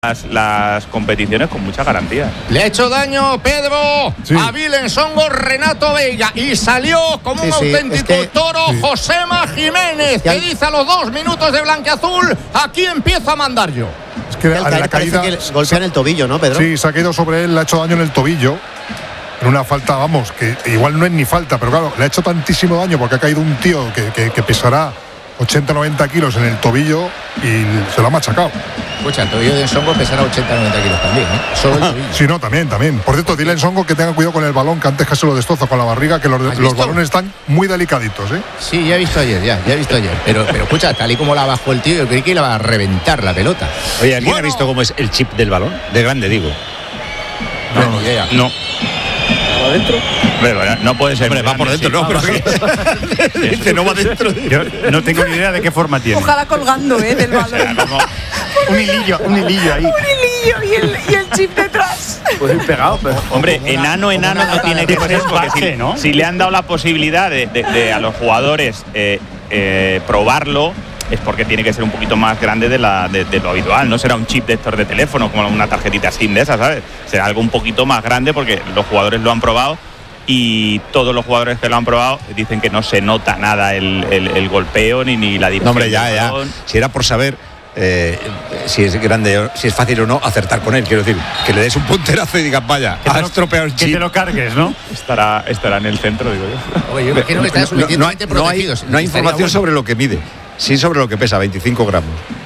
las competiciones con mucha garantía. Le ha hecho daño Pedro a Vilensongo Renato Veiga y salió como un auténtico toro Josema Jiménez, que dice a los 2 minutos de blanquiazul: aquí empiezo a mandar yo. Es que a la caída que golpea en el tobillo, ¿no, Pedro? Sí, se ha caído sobre él, le ha hecho daño en el tobillo. En una falta, vamos, que igual no es ni falta, pero claro, le ha hecho tantísimo daño porque ha caído un tío que pesará 80-90 kilos en el tobillo y se lo ha machacado. Escucha, el tobillo de Ensongo pesará 80-90 kilos también, ¿eh? Solo el tobillo. Sí, no, también. Por cierto, dile a Ensongo que tenga cuidado con el balón, que antes casi lo destroza con la barriga, que los balones están muy delicaditos, ¿eh? Sí, ya he visto ayer. Pero escucha, tal y como la bajó el tío, yo creí que iba a reventar la pelota. Oye, ¿alguien ha visto cómo es el chip del balón? De grande, digo. No, ni idea. No. ¿Va adentro? No puede ser. Hombre, va por dentro, no, pero dice, no va dentro. Yo no tengo ni idea de qué forma tiene. Ojalá colgando, del balón. Un hilillo ahí. Un hilillo y el chip detrás. Pues pegado, pero. Hombre, enano no tiene que ser, porque si le han dado la posibilidad de a los jugadores probarlo, es porque tiene que ser un poquito más grande de lo habitual. No será un chip de estos de teléfono, como una tarjetita SIM de esas, ¿sabes? Será algo un poquito más grande porque los jugadores lo han probado y todos los jugadores que lo han probado dicen que no se nota nada el golpeo ni la dirección. No, hombre, ya. Si era por saber si es grande, si es fácil o no acertar con él, quiero decir, que le des un punterazo y digas, vaya, has estropeado el chip. Que te lo cargues, ¿no? Estará en el centro, digo yo. Oye, yo imagino que está suficientemente protegido. No hay información sobre lo que mide. Sí, sobre lo que pesa, 25 gramos.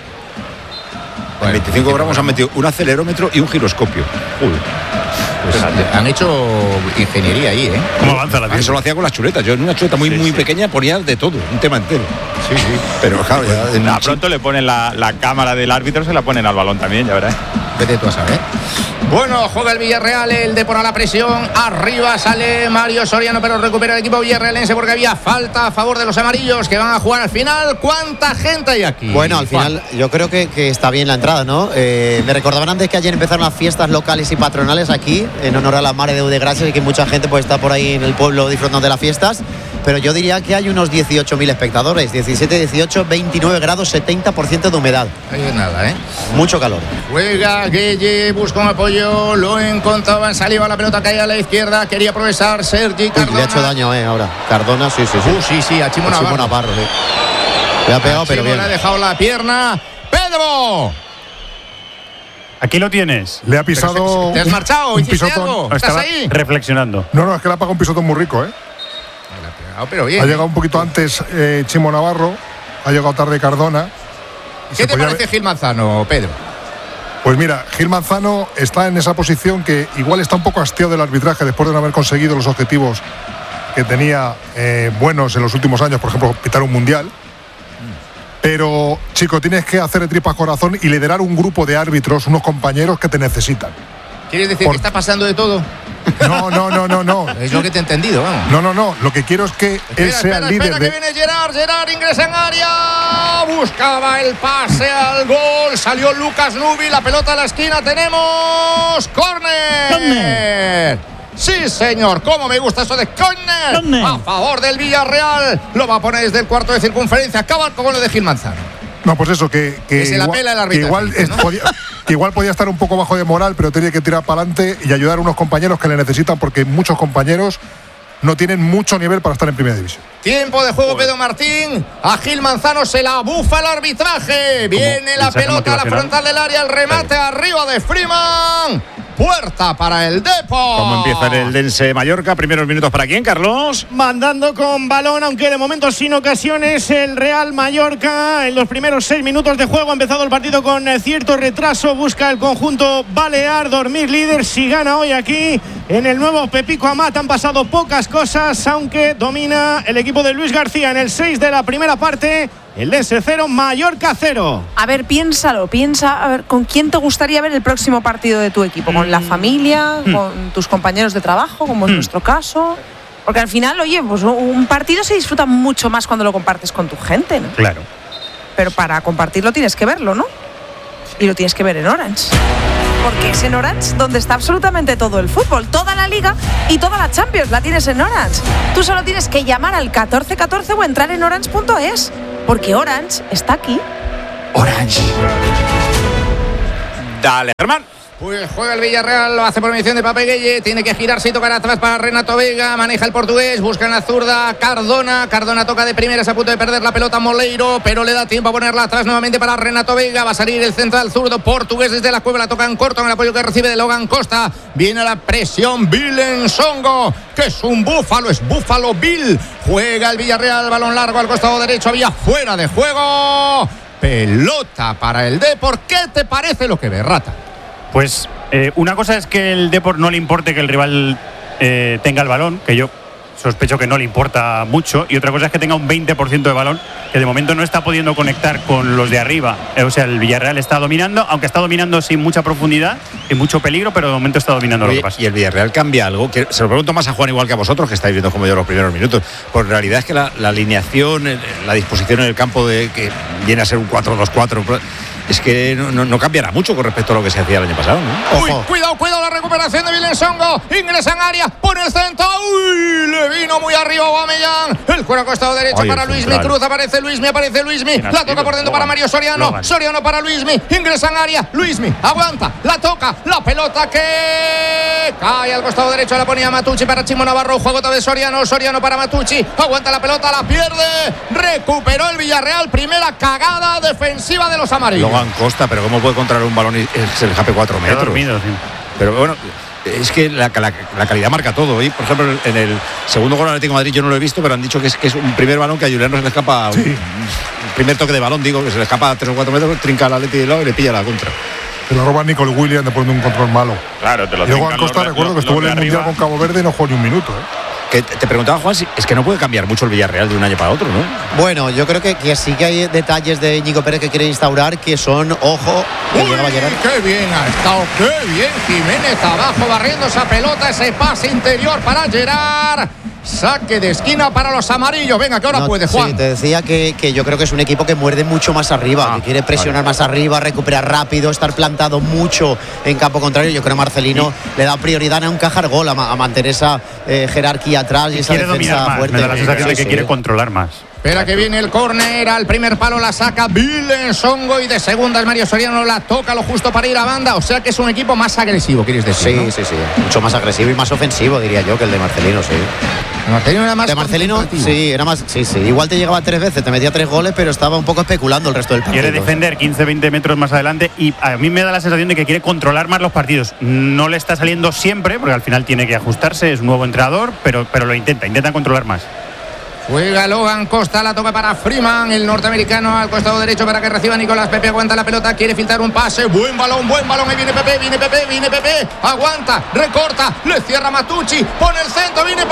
Bueno, 25 gramos han metido un acelerómetro y un giroscopio. Pues han hecho ingeniería ahí, ¿eh? ¿Cómo avanza la vida? Eso lo hacía con las chuletas. Yo en una chuleta muy pequeña ponía de todo, un tema entero. Sí. Pero claro, ya pronto le ponen la cámara del árbitro, se la ponen al balón también, ya verás. Vete tú a saber. Bueno, juega el Villarreal, el Depor a la presión. Arriba sale Mario Soriano, pero recupera el equipo villarrealense porque había falta a favor de los amarillos que van a jugar al final. ¿Cuánta gente hay aquí? Bueno, al final yo creo que está bien la entrada, ¿no? Me recordaban antes que ayer empezaron las fiestas locales y patronales aquí, en honor a la Mare de Gracias, y que mucha gente pues está por ahí en el pueblo disfrutando de las fiestas. Pero yo diría que hay unos 18.000 espectadores, 17, 18, 29 grados, 70% de humedad. Ahí es nada, ¿eh? Mucho calor. Juega Gueye, busca un apoyo, lo encontraba, saliva la pelota, caía a la izquierda, quería progresar Sergi Cardona. Le ha hecho daño, ahora. Cardona, sí. Sí, a Chimo Navarro. Sí. Le ha pegado, pero bien. Le ha dejado la pierna. ¡Pedro! Aquí lo tienes. Le ha pisado. ¿Te has marchado? ¿Hiciste algo? ¿Estás ahí? Reflexionando. No, es que le ha pagado un pisotón muy rico, ¿eh? Pero bien. Ha llegado un poquito antes Chimo Navarro, ha llegado tarde Cardona. ¿Qué te parece Gil Manzano, Pedro? Pues mira, Gil Manzano está en esa posición que igual está un poco hastiado del arbitraje después de no haber conseguido los objetivos que tenía buenos en los últimos años, por ejemplo, pitar un mundial. Pero, chico, tienes que hacer de tripas corazón y liderar un grupo de árbitros, unos compañeros que te necesitan. ¿Quieres decir que está pasando de todo? No. Es lo que te he entendido, vamos. No. Lo que quiero es que él sea el líder. Que viene Gerard ingresa en área. Buscaba el pase al gol. Salió Lucas Nubi. La pelota a la esquina. Tenemos córner. Sí, señor. ¿Cómo me gusta eso de córner? A favor del Villarreal. Lo va a poner desde el cuarto de circunferencia. Acaba con lo de Gil Manzano. No, pues eso, que se la pela el árbitro. Que igual podía estar un poco bajo de moral, pero tenía que tirar para adelante y ayudar a unos compañeros que le necesitan, porque muchos compañeros no tienen mucho nivel para estar en primera división. Tiempo de juego, Pedro Martín. A Gil Manzano se la bufa el arbitraje. Viene la pelota a la frontal del área, el remate arriba de Freeman. Puerta para el Depor. ¿Cómo empieza el Dense Mallorca? Primeros minutos para quién, Carlos. Mandando con balón, aunque de momento sin ocasiones, el Real Mallorca. En los primeros 6 minutos de juego ha empezado el partido con cierto retraso. Busca el conjunto balear dormir líder. Si gana hoy aquí en el nuevo Pepico Amat, han pasado pocas cosas, aunque domina el equipo de Luis García en el 6 de la primera parte. El Dense 0, Mallorca 0. A ver, piensa, a ver, ¿con quién te gustaría ver el próximo partido de tu equipo? ¿Con la familia? ¿Con tus compañeros de trabajo, como es nuestro caso? Porque al final, oye, pues un partido se disfruta mucho más cuando lo compartes con tu gente, ¿no? Claro. Pero para compartirlo tienes que verlo, ¿no? Y lo tienes que ver en Orange. Porque es en Orange donde está absolutamente todo el fútbol, toda la Liga y toda la Champions la tienes en Orange. Tú solo tienes que llamar al 1414 o entrar en orange.es, porque Orange está aquí. Orange. Dale, Germán. Pues juega el Villarreal, lo hace por mediación de Pape Gueye, tiene que girarse y tocar atrás para Renato Vega, maneja el portugués, busca en la zurda Cardona toca de primeras, a punto de perder la pelota Moleiro, pero le da tiempo a ponerla atrás nuevamente para Renato Vega, va a salir el central zurdo portugués desde la cueva, la toca en corto en el apoyo que recibe de Logan Costa, viene la presión Bill Nsongo, que es un búfalo, es Búfalo Bill, juega el Villarreal, balón largo al costado derecho, había fuera de juego, pelota para el Depor. ¿Qué te parece lo que ve, Rata? Pues una cosa es que el Depor no le importe que el rival tenga el balón, que yo sospecho que no le importa mucho, y otra cosa es que tenga un 20% de balón, que de momento no está pudiendo conectar con los de arriba. O sea, el Villarreal está dominando, aunque está dominando sin mucha profundidad y mucho peligro, pero de momento está dominando. Oye, lo que pasa. Y el Villarreal cambia algo, que se lo pregunto más a Juan igual que a vosotros, que estáis viendo como yo los primeros minutos. Pues en realidad es que la alineación, la disposición en el campo de que viene a ser un 4-2-4, es que no cambiará mucho con respecto a lo que se hacía el año pasado, ¿no? Uy, cuidado la recuperación de Vilensongo, ingresa en área, pone el centro, uy, le vino muy arriba Aubameyang, el cuero a costado derecho para Luismi, cruz, aparece Luismi, la toca por dentro para Mario Soriano, Soriano para Luismi, ingresa en área, Luismi, aguanta, la toca, la pelota que cae al costado derecho, la ponía Matucci para Chimo Navarro, juego otra vez Soriano para Matucci, aguanta la pelota, la pierde, recuperó el Villarreal, primera cagada defensiva de los amarillos. Logan Costa, pero ¿cómo puede controlar un balón y se le escape 4 metros? Dormido, sí. Pero bueno, es que la calidad marca todo. Y por ejemplo, en el segundo gol del Atlético de Madrid yo no lo he visto, pero han dicho que es un primer balón que a Julián no se le escapa, un primer toque de balón, digo, que se le escapa a 3 o 4 metros, trinca al Atleti de lado y le pilla la contra. Se lo roba Nicole Williams después de un control malo. Claro, te lo Luego a Costa, recuerdo que estuvo en el Mundial con Cabo Verde y no jugó ni un minuto. Que te preguntaba, Juan, si es que no puede cambiar mucho el Villarreal de un año para otro, ¿no? Bueno, yo creo que sí que hay detalles de Íñigo Pérez que quiere instaurar, que son, ojo, que llegaba a llegar. ¡Qué bien ha estado! ¡Qué bien! Jiménez abajo barriendo esa pelota, ese pase interior para Gerard. Saque de esquina para los amarillos. Venga, que ahora puede, Juan. Sí, te decía que yo creo que es un equipo que muerde mucho más arriba, que quiere presionar más arriba, recuperar rápido, estar plantado mucho en campo contrario. Yo creo que Marcelino le da prioridad a encajar gol, a mantener esa jerarquía atrás y esa quiere defensa dominar más, fuerte. me da la sensación de que quiere controlar más. Espera que viene el córner, al primer palo la saca Vilensongo y de segundas Mario Soriano la toca lo justo para ir a banda, o sea que es un equipo más agresivo, ¿quieres decir? Sí, ¿no? sí, mucho más agresivo y más ofensivo, diría yo, que el de Marcelino, sí. Marcelino era más de Marcelino, sí, era más, sí, igual te llegaba 3 veces, te metía 3 goles, pero estaba un poco especulando el resto del partido. Quiere defender 15-20 metros más adelante y a mí me da la sensación de que quiere controlar más los partidos. No le está saliendo siempre, porque al final tiene que ajustarse, es un nuevo entrenador, pero lo intenta controlar más. Juega Logan Costa, la toca para Freeman, el norteamericano al costado derecho para que reciba Nicolás Pepe, aguanta la pelota, quiere filtrar un pase, buen balón, ahí viene Pepe, aguanta, recorta, le cierra Matucci, pone el centro, viene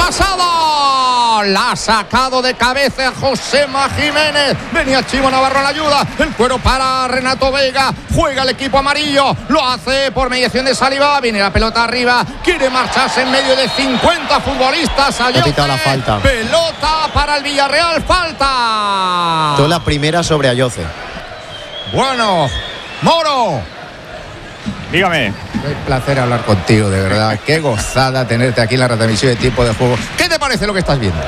pasada, la ha sacado de cabeza Josema Jiménez, venía Chimo Navarro a la ayuda, el cuero para Renato Vega, juega el equipo amarillo, lo hace por mediación de Saliba, viene la pelota arriba, quiere marcharse en medio de 50 futbolistas, Ayoce, la falta. Pelota para el Villarreal, falta. Toda la primera sobre Ayoce. Bueno, Moro. Dígame. Qué placer hablar contigo, de verdad. Qué gozada tenerte aquí en la retransmisión de Tiempo de Juego. ¿Qué te parece lo que estás viendo?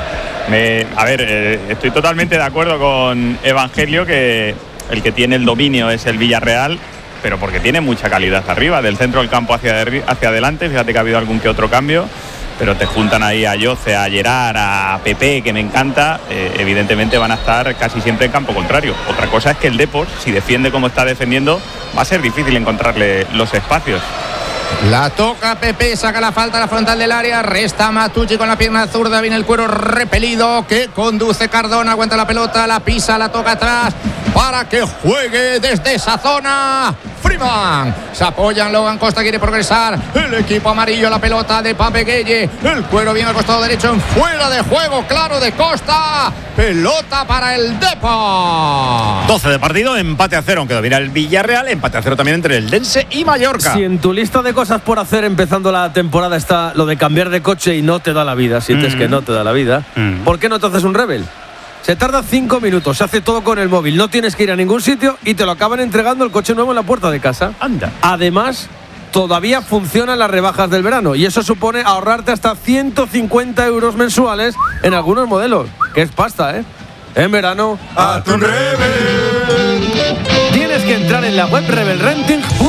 Estoy totalmente de acuerdo con Evangelio que el que tiene el dominio es el Villarreal, pero porque tiene mucha calidad arriba, del centro del campo hacia adelante. Fíjate que ha habido algún que otro cambio, pero te juntan ahí a Ayoce, a Gerard, a Pepe, que me encanta, evidentemente van a estar casi siempre en campo contrario. Otra cosa es que el Depor, si defiende como está defendiendo, va a ser difícil encontrarle los espacios. La toca Pepe, saca la falta a la frontal del área, resta Matucci con la pierna zurda, viene el cuero repelido que conduce Cardona, aguanta la pelota, la pisa, la toca atrás para que juegue desde esa zona Freeman. Se apoyan, Logan Costa quiere progresar, el equipo amarillo, la pelota de Pape Gueye, el cuero viene al costado derecho en fuera de juego, claro, de Costa, pelota para el Depor. 12 de partido, empate a 0, aunque domina el Villarreal, empate a 0 también entre el Dense y Mallorca. Si en tu lista de cosas por hacer empezando la temporada está lo de cambiar de coche y no te da la vida, sientes que no te da la vida, ¿por qué no te haces un Rebel? Se tarda 5 minutos, se hace todo con el móvil, no tienes que ir a ningún sitio y te lo acaban entregando el coche nuevo en la puerta de casa. Anda. Además, todavía funcionan las rebajas del verano y eso supone ahorrarte hasta 150 euros mensuales en algunos modelos, que es pasta, ¿eh? En verano, ¡a tu Rebel! Tienes que entrar en la web rebelrenting.com.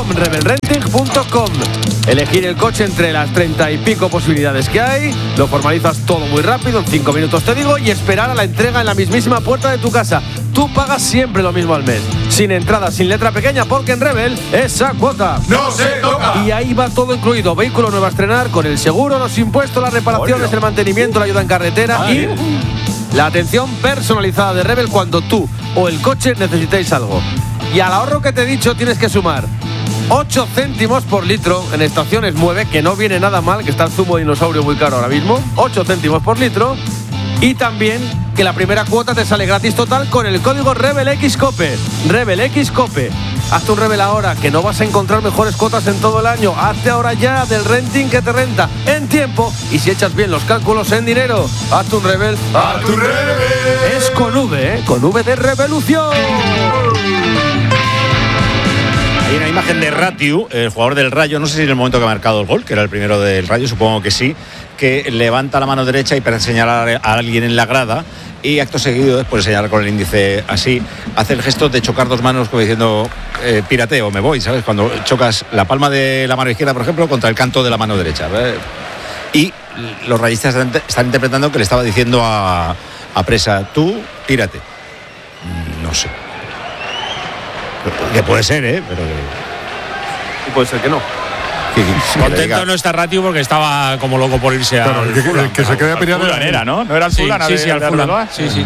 rebelrenting.com, rebelrenting.com. Elegir el coche entre las 30 y pico posibilidades que hay, lo formalizas todo muy rápido, en 5 minutos te digo, y esperar a la entrega en la mismísima puerta de tu casa. Tú pagas siempre lo mismo al mes, sin entrada, sin letra pequeña, porque en Rebel esa cuota ¡no se toca! Y ahí va todo incluido, vehículo nuevo a estrenar, con el seguro, los impuestos, las reparaciones, el mantenimiento, la ayuda en carretera y la atención personalizada de Rebel cuando tú o el coche necesitéis algo. Y al ahorro que te he dicho tienes que sumar 8 céntimos por litro en estaciones Mueve, que no viene nada mal, que está el zumo de dinosaurio muy caro ahora mismo, 8 céntimos por litro. Y también que la primera cuota te sale gratis total con el código RebelXCOPE. RebelXCOPE. Hazte un Rebel ahora, que no vas a encontrar mejores cuotas en todo el año. Hazte ahora ya del renting que te renta en tiempo. Y si echas bien los cálculos en dinero, hazte un Rebel. ¡Hazte un Rebel! Es con V, ¿eh? Con V de revolución. Hay una imagen de Ratiu, el jugador del Rayo, no sé si en el momento que ha marcado el gol, que era el primero del Rayo, supongo que sí, que levanta la mano derecha y para señalar a alguien en la grada, y acto seguido, después de señalar con el índice así, hace el gesto de chocar dos manos como diciendo pirateo, me voy, ¿sabes? Cuando chocas la palma de la mano izquierda, por ejemplo, contra el canto de la mano derecha, ¿verdad? Y los rayistas están interpretando que le estaba diciendo a Presa, tú, pírate. No sé. Que puede ser, pero... Y puede ser que no. Contento no está Ratiu porque estaba como loco por irse a. Claro, que se quería pelear era, ¿no? ¿No era el Fulham? Sí, al Fulham. Sí.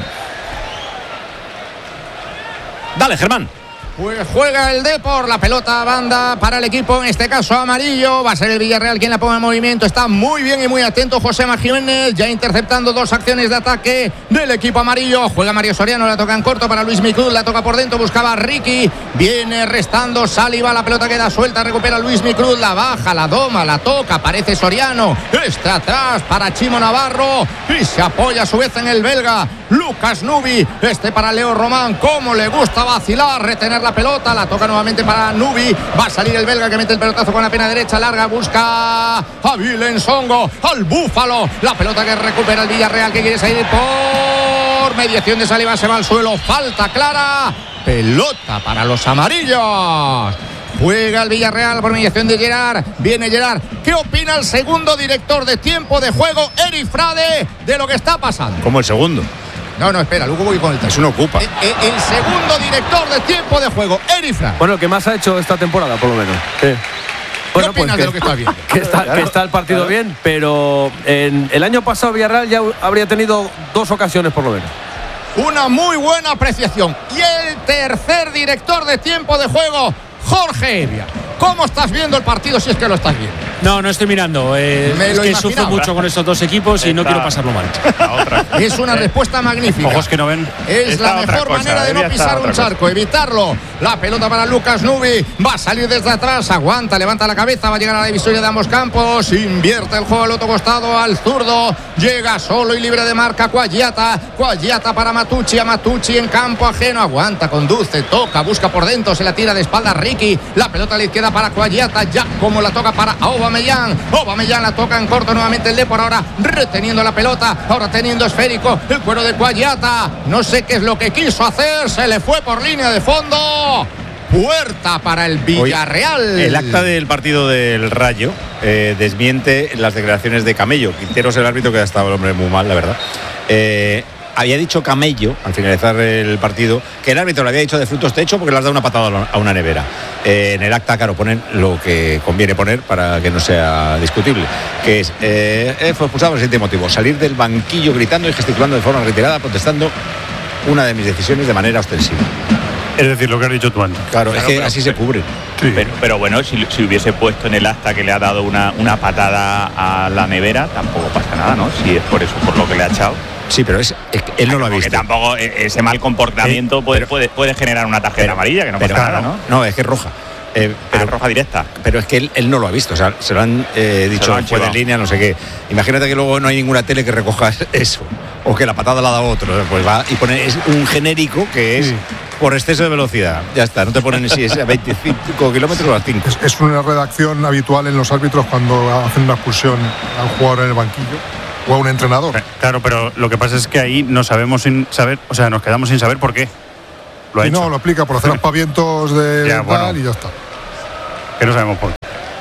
Dale, Germán. Pues juega el Depor, la pelota banda para el equipo, en este caso amarillo. Va a ser el Villarreal quien la ponga en movimiento. Está muy bien y muy atento Josema Jiménez, ya interceptando dos acciones de ataque del equipo amarillo. Juega Mario Soriano, la toca en corto para Luis Micruz, la toca por dentro, buscaba a Ricky. Viene restando Saliba, la pelota queda suelta, recupera Luis Micruz, la baja, la doma, la toca, aparece Soriano. Está atrás para Chimo Navarro y se apoya a su vez en el belga Lucas Nubi. Para Leo Román, como le gusta vacilar, retener la pelota, la toca nuevamente para Nubi. Va a salir el belga que mete el pelotazo con la pierna derecha larga, busca a Vilensongo, al Búfalo. La pelota que recupera el Villarreal, que quiere salir por mediación de Saliba, se va al suelo, falta clara, pelota para los amarillos. Juega el Villarreal por mediación de Gerard. Viene Gerard. ¿Qué opina el segundo director de tiempo de juego, Eric Frade, de lo que está pasando? ¿Cómo el segundo? No, espera, luego voy con el tema. Es una ocupa. El segundo director de tiempo de juego, Eric Frade. Bueno, el que más ha hecho esta temporada, por lo menos. Sí. ¿Qué opinas de lo que está viendo? Que está el partido bien, pero el año pasado Villarreal ya habría tenido 2 ocasiones por lo menos. Una muy buena apreciación. Y el tercer director de tiempo de juego, Jorge Evia. ¿Cómo estás viendo el partido, si es que lo estás viendo? No estoy mirando. Es que sufro mucho con estos dos equipos y no quiero pasarlo mal. Es una respuesta magnífica. Ojos que no ven. Es la mejor manera de no pisar un charco, evitarlo. La pelota para Lucas Nubi. Va a salir desde atrás, aguanta, levanta la cabeza, va a llegar a la divisoria de ambos campos. Invierte el juego al otro costado, al zurdo. Llega solo y libre de marca Cuagliata. Cuagliata para Matucci, a Matucci en campo ajeno. Aguanta, conduce, toca, busca por dentro, se la tira de espalda Ricky. La pelota a la izquierda para Cuagliata, ya como la toca para Aubameyang. Aubameyang la toca en corto nuevamente el Depor, ahora reteniendo la pelota, ahora teniendo esférico el cuero de Cuagliata. No sé qué es lo que quiso hacer, se le fue por línea de fondo. Puerta para el Villarreal. Hoy, el acta del partido del Rayo desmiente las declaraciones de Camello. Quinteros, el árbitro, que ha estado el hombre muy mal, la verdad. Había dicho Camello, al finalizar el partido, que el árbitro le había dicho de frutos techo porque le has dado una patada a una nevera. En el acta, claro, ponen lo que conviene poner para que no sea discutible, que es, fue expulsado por el siguiente motivo: salir del banquillo gritando y gesticulando de forma reiterada, protestando una de mis decisiones de manera ostensiva. Es decir, lo que has dicho tú antes. Claro, es que así se cubre. Sí. Pero bueno, si hubiese puesto en el acta que le ha dado una patada a la nevera, tampoco pasa nada, ¿no? Si es por eso, por lo que le ha echado. Sí, pero es que él no lo ha visto. Porque tampoco ese mal comportamiento puede generar una tarjeta amarilla, que no pasa nada, ¿no? No, es que es roja. Pero roja directa. Pero es que él no lo ha visto, o sea, se lo han dicho después de línea, no sé qué. Imagínate que luego no hay ninguna tele que recoja eso, o que la patada la da otro, pues va y pone es un genérico que es por exceso de velocidad. Ya está, no te ponen si es a 25 kilómetros o a 5. Es una redacción habitual en los árbitros cuando hacen una expulsión a un jugador en el banquillo o a un entrenador. Claro, pero lo que pasa es que ahí no sabemos sin saber, o sea, nos quedamos sin saber por qué. Y no, lo aplica por hacer aspavientos de tal y ya está. que no sabemos por qué.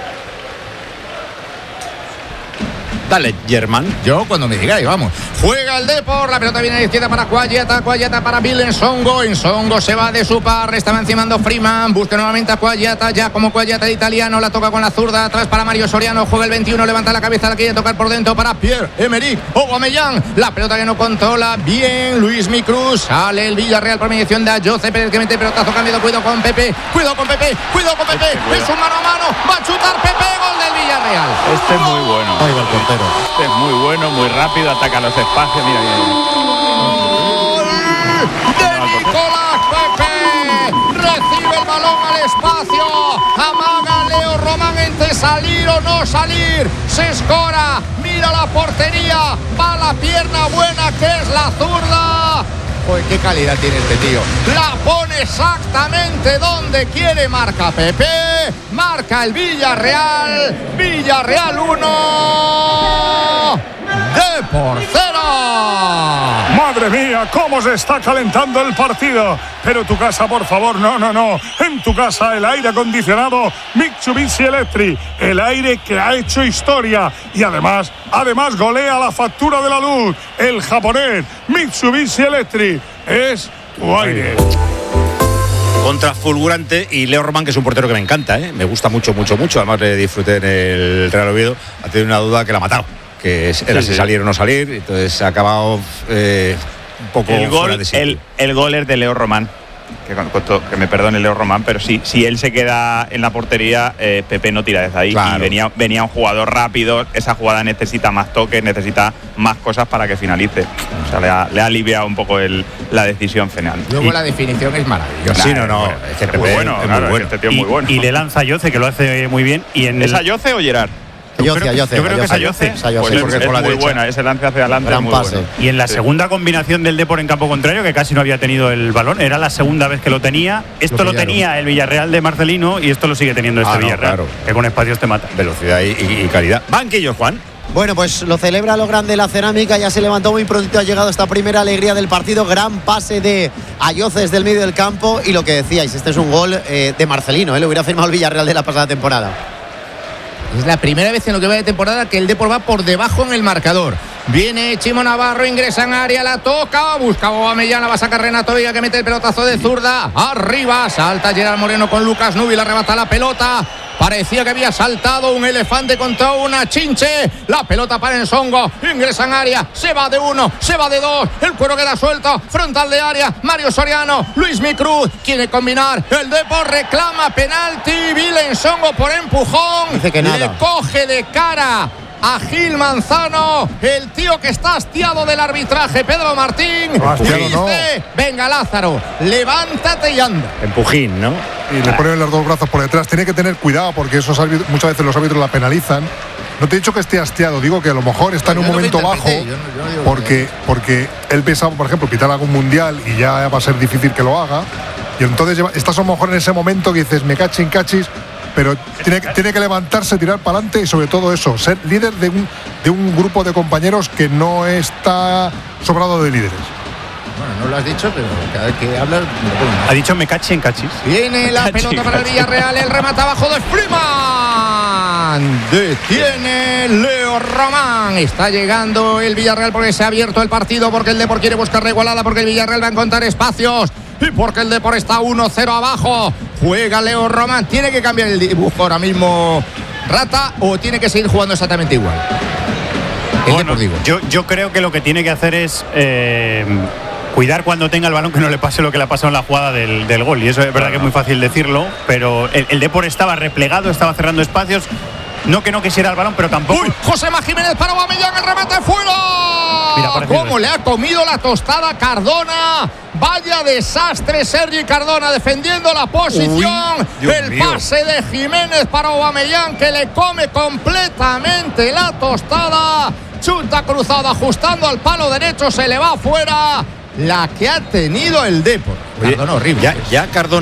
Dale, Germán. Yo cuando me digáis, vamos. Juega el Depor, la pelota viene a la izquierda para Cuayeta para Bill Ensongo. Ensongo se va de su par, estaba encimando Freeman, busca nuevamente a Cuayeta, ya como Cuayeta de italiano, la toca con la zurda, atrás para Mario Soriano, juega el 21, levanta la cabeza, la quiere tocar por dentro para Pierre-Emerick Aubameyang, la pelota que no controla bien Luis Micruz, sale el Villarreal por mediación de Ayoce Pérez que mete pelotazo cambiado, cuidado con Pepe, es un mano a mano, va a chutar Pepe, gol del Villarreal. Este es muy bueno. Ahí va el portero. Este es muy bueno, muy rápido, ataca los espacios. Mira, ¡Gol de Nicolás Pepe! Recibe el balón al espacio. Amaga Leo Román entre salir o no salir. Se escora. Mira la portería. Va la pierna buena que es la zurda. Pues qué calidad tiene este tío. La pone exactamente donde quiere. Marca Pepe. Marca el Villarreal. Villarreal 1. Depor 0. Madre mía, cómo se está calentando el partido. Pero tu casa, por favor, no. En tu casa el aire acondicionado Mitsubishi Electric. El aire que ha hecho historia. Y además golea la factura de la luz. El japonés Mitsubishi Electric es tu aire. Contra fulgurante, y Leo Román, que es un portero que me encanta, me gusta mucho. Además le disfruté en el Real Oviedo. Ha tenido una duda que la ha matado, que era si salir o no salir. Entonces se ha acabado un poco fuera de sitio. El gol es de Leo Román. Que me perdone Leo Román, pero sí, si él se queda en la portería, Pepe no tira desde ahí. Claro. Y venía un jugador rápido. Esa jugada necesita más toques, necesita más cosas para que finalice. O sea, le ha aliviado un poco la decisión final. Luego la definición es maravillosa. Sí, no. Es que Pepe es muy bueno. Este tío es muy bueno. Y le lanza a Ayoce, que lo hace muy bien. ¿Es Ayoce o Gerard? Yo creo que es Ayoce. Pues es muy buena, ese lance hacia adelante es muy bueno. Y en la segunda combinación del Depor en campo contrario, que casi no había tenido el balón, era la segunda vez que lo tenía. Esto lo tenía el Villarreal de Marcelino y esto lo sigue teniendo Villarreal, claro. Que con espacios te mata. Velocidad y calidad. Banquillos, Juan. Bueno, pues lo celebra lo grande la Cerámica, ya se levantó muy prontito, ha llegado esta primera alegría del partido, gran pase de Ayoce desde el medio del campo y lo que decíais, este es un gol de Marcelino, le hubiera firmado el Villarreal de la pasada temporada. Es la primera vez en lo que va de temporada que el Depor va por debajo en el marcador. Viene Chimo Navarro, ingresa en área, la toca, busca Aubameyang, la va a sacar Renato Villa que mete el pelotazo de zurda. Arriba, salta Gerard Moreno con Lucas Nubi, le arrebata la pelota. Parecía que había saltado un elefante contra una chinche. La pelota para Ensongo, ingresa en área, se va de uno, se va de dos. El cuero queda suelto, frontal de área. Mario Soriano, Luis Micruz quiere combinar. El Depor reclama penalti. Bill Ensongo por empujón. Dice que nada. Le coge de cara a Gil Manzano, el tío que está hastiado del arbitraje, Pedro Martín. Dice, venga Lázaro, levántate y anda. Empujín, ¿no? Y le ponen los dos brazos por detrás. Tiene que tener cuidado porque esos muchas veces los árbitros la penalizan. No te he dicho que esté hastiado, digo que a lo mejor está en un momento bajo porque él pensaba, por ejemplo, pitar algún mundial y ya va a ser difícil que lo haga. Y entonces estás a lo mejor en ese momento que dices, me cachis, pero tiene que levantarse, tirar para adelante y sobre todo eso, ser líder de un grupo de compañeros que no está sobrado de líderes. Bueno, no lo has dicho, pero cada vez que hablas ha dicho me cachis. Viene la pelota para el Villarreal, el remate abajo de Freeman. Detiene Leo Román. Está llegando el Villarreal porque se ha abierto el partido, porque el Depor quiere buscar la igualada, porque el Villarreal va a encontrar espacios y porque el Depor está 1-0 abajo. Juega Leo Román. Tiene que cambiar el dibujo ahora mismo Rata o tiene que seguir jugando exactamente igual. Bueno, yo creo que lo que tiene que hacer es cuidar cuando tenga el balón, que no le pase lo que le ha pasado en la jugada del gol. Y eso es verdad que es muy fácil decirlo, pero el Depor estaba replegado, estaba cerrando espacios. No que no quisiera el balón, pero tampoco. ¡Uy! Josema Jiménez para Aubameyang, el remate fuera. Mira, cómo le ha comido la tostada Cardona. Vaya desastre Sergi Cardona defendiendo la posición. Uy, el pase de Jiménez para Aubameyang, que le come completamente la tostada. Chuta cruzada ajustando al palo derecho, se le va afuera. La que ha tenido el Depor. Cardona horrible. Ya Cardona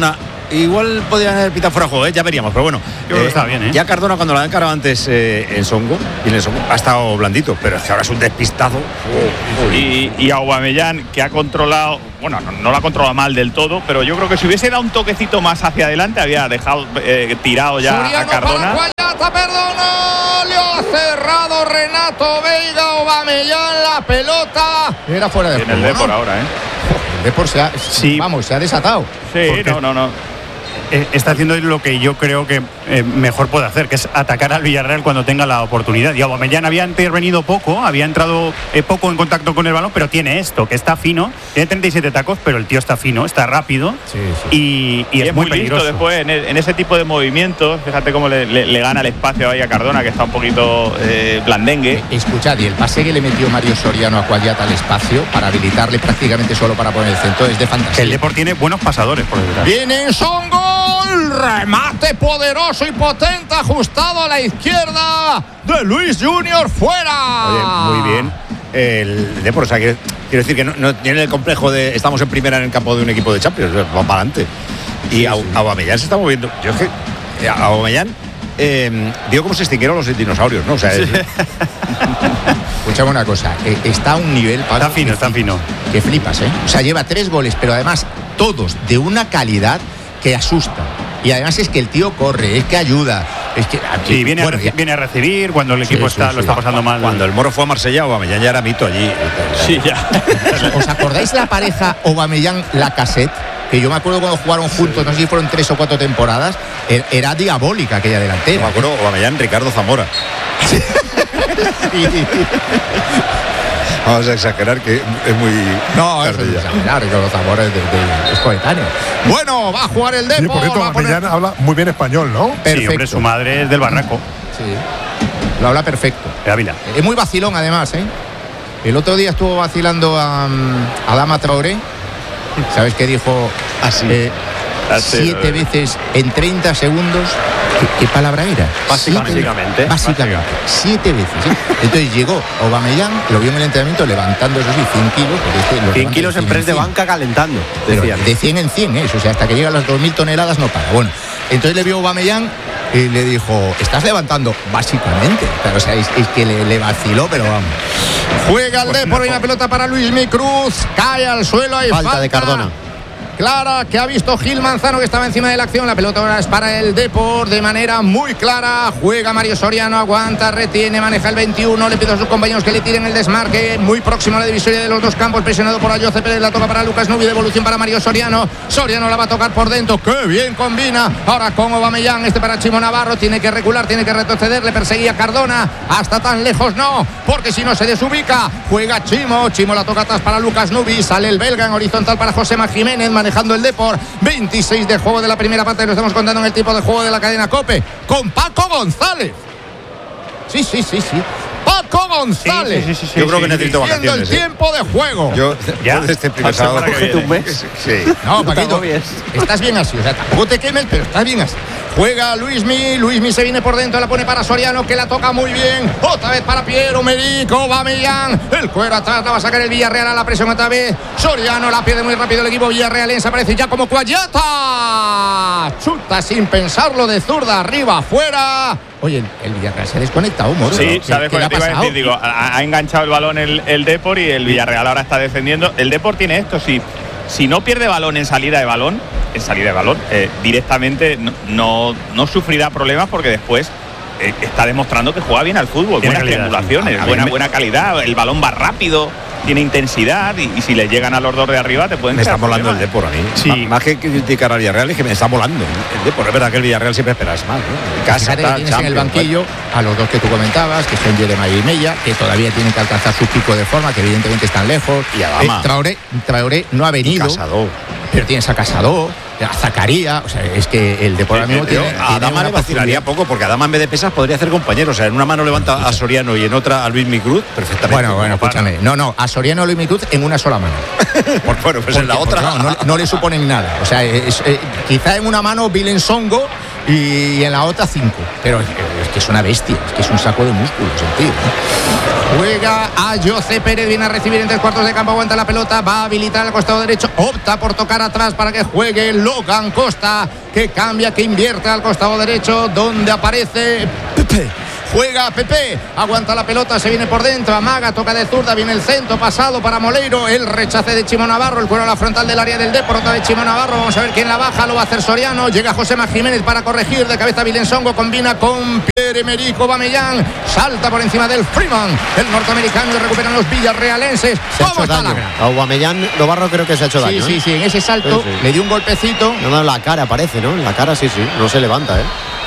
igual podrían haber pitado fuera de juego, ya veríamos, pero bueno. Yo creo que está bien, Ya Cardona, cuando la han encarado antes en Songo, ha estado blandito, pero es que ahora es un despistazo. Y Aubameyang, que ha controlado, bueno, no lo ha controlado mal del todo, pero yo creo que si hubiese dado un toquecito más hacia adelante, había dejado tirado ya Soriano a Cardona. Perdona, le ha cerrado Renato Veiga. Aubameyang, la pelota era fuera de juego. En el Depor ahora, El Depor se ha desatado. Sí, no. Está haciendo lo que yo creo que mejor puede hacer, que es atacar al Villarreal cuando tenga la oportunidad. Y Aubameyang había intervenido poco, había entrado poco en contacto con el balón, pero tiene esto, que está fino, tiene 37 tacos, pero el tío está fino, está rápido. Y es muy peligroso. Listo después en ese tipo de movimientos. Fíjate cómo le gana el espacio ahí a Cardona, que está un poquito blandengue. Escuchad, y el pase que le metió Mario Soriano a Cuagliata al espacio para habilitarle prácticamente solo para poner el centro es de fantasía. El Depor tiene buenos pasadores por detrás. Viene Songo. Remate poderoso y potente, ajustado a la izquierda de Luis Junior, fuera. Oye, muy bien el Depor, o sea, quiero decir que no tiene el complejo de estamos en primera en el campo de un equipo de Champions, va para adelante. Y Aubameyang se está moviendo. Yo es que Aubameyang digo como se extinguieron los dinosaurios, ¿no? O sea, escúchame una cosa, está a un nivel, Pablo, está fino que flipas, o sea, lleva 3 goles, pero además todos de una calidad que asusta. Y además es que el tío corre, es que ayuda, es que sí, viene a recibir cuando el equipo lo está pasando mal. Cuando el Moro fue a Marsella, Aubameyang ya era mito allí. Sí, ya. ¿Os acordáis la pareja Aubameyang-Lacazette? Que yo me acuerdo cuando jugaron juntos, no sé si fueron 3 o 4 temporadas, era diabólica aquella delantera. Me acuerdo Aubameyang, Ricardo Zamora. Vamos a exagerar que es muy... No, es exagerar, Ricardo Zamora es coetáneo. Bueno, va a jugar el Depor. Sí, por cierto, Aubameyang habla muy bien español, ¿no? Perfecto. Sí, hombre, su madre es del Barraco. Sí, lo habla perfecto. De Ávila. Es muy vacilón, además, El otro día estuvo vacilando a Adama Traoré. ¿Sabes qué dijo? Así. 7 veces en 30 segundos. ¿Qué palabra era? Básicamente. 7 veces. Entonces llegó Aubameyang, lo vio en el entrenamiento levantando, eso sí, 100 kilos. 100 kilos en press de banca calentando. De 100 en 100, eso. O sea, hasta que llega a las 2000 toneladas no para. Bueno, entonces le vio Aubameyang y le dijo, ¿estás levantando? Básicamente. Claro, o sea, es que le vaciló, pero vamos. Juega el Depor y una pelota para Luismi Cruz. Cae al suelo. Hay falta de Cardona. Clara que ha visto Gil Manzano, que estaba encima de la acción. La pelota ahora es para el Depor de manera muy clara. Juega Mario Soriano, aguanta, retiene, maneja el 21. Le pide a sus compañeros que le tiren el desmarque. Muy próximo a la divisoria de los dos campos, presionado por Ayoce Pérez. La toca para Lucas Nubi, devolución para Mario Soriano. Soriano la va a tocar por dentro. ¡Qué bien combina! Ahora con Aubameyang, para Chimo Navarro. Tiene que recular, tiene que retroceder. Le perseguía Cardona. Hasta tan lejos no, porque si no se desubica. Juega Chimo la toca atrás para Lucas Nubi. Sale el belga en horizontal para Josema Jiménez, manejando el Depor. 26 de juego de la primera parte. Lo estamos contando en el tipo de juego de la cadena COPE con Paco González. Sí. Paco González. Sí. Yo creo que necesito vacaciones. El tiempo de juego. Yo desde este primer sábado cógete un mes. Sí. No, Paquito, estás bien así. O sea, tampoco te quemes, pero estás bien así. Juega Luismi se viene por dentro, la pone para Soriano, que la toca muy bien. Otra vez para Pierre-Emerick Aubameyang. El cuero atrás, la va a sacar el Villarreal, a la presión otra vez. Soriano la pierde muy rápido el equipo villarrealense, aparece ya como Cuagliata. Chuta sin pensarlo de zurda, arriba, afuera. Oye, el Villarreal se ha desconectado, Moro. Sí, ¿no? ¿sabes cuál te iba a decir? Digo, ha enganchado el balón el Depor y el Villarreal ahora está defendiendo. El Depor tiene esto, si no pierde balón en salida de balón, directamente no sufrirá problemas, porque después está demostrando que juega bien al fútbol, buenas triangulaciones, buena calidad, el balón va rápido, tiene intensidad, y si le llegan a los dos de arriba te pueden... Me está volando el Depor a mí. Sí. Más que criticar al Villarreal, es que me está volando el Depor. Es verdad que el Villarreal siempre esperas más, ¿no? Fíjate que tienes en el banquillo a los dos que tú comentabas, que son Jeremiah y Mella, que todavía tienen que alcanzar su pico de forma, que evidentemente están lejos. Y Adama. Traoré no ha venido. Casado. Pero tienes a Casado, a Zakaria, o sea, es que el Depor mismo tiene... A Adama le vacilaría poco, porque Adama en vez de pesas podría hacer compañeros. O sea, en una mano levanta a Soriano y en otra a Luismi Cruz, perfectamente. Bueno, escúchame. No, a Soriano y Luismi Cruz en una sola mano. Pues en la otra... No le suponen nada. O sea, quizá en una mano Vilen Songo y en la otra 5. Pero es que es una bestia, es que es un saco de músculos el tío. Juega a José Pérez, viene a recibir en 3/4 de campo, aguanta la pelota, va a habilitar al costado derecho, opta por tocar atrás para que juegue Logan Costa, que cambia, que invierte al costado derecho, donde aparece Pepe. Juega Pepe, aguanta la pelota, se viene por dentro, amaga, toca de zurda, viene el centro, pasado para Moleiro, el rechace de Chimo Navarro, el cuero a la frontal del área del Depor, otra de Chimo Navarro, vamos a ver quién la baja, lo va a hacer Soriano, llega Josema Jiménez para corregir, de cabeza Vilensongo, combina con Pierre-Emerick Aubameyang, salta por encima del Freeman, el norteamericano, y recuperan los villarrealenses. ¿Cómo está la Aubameyang, Navarro creo que se ha hecho daño. Sí, en ese salto le dio un golpecito. No, la cara parece, ¿no? La cara sí, no se levanta,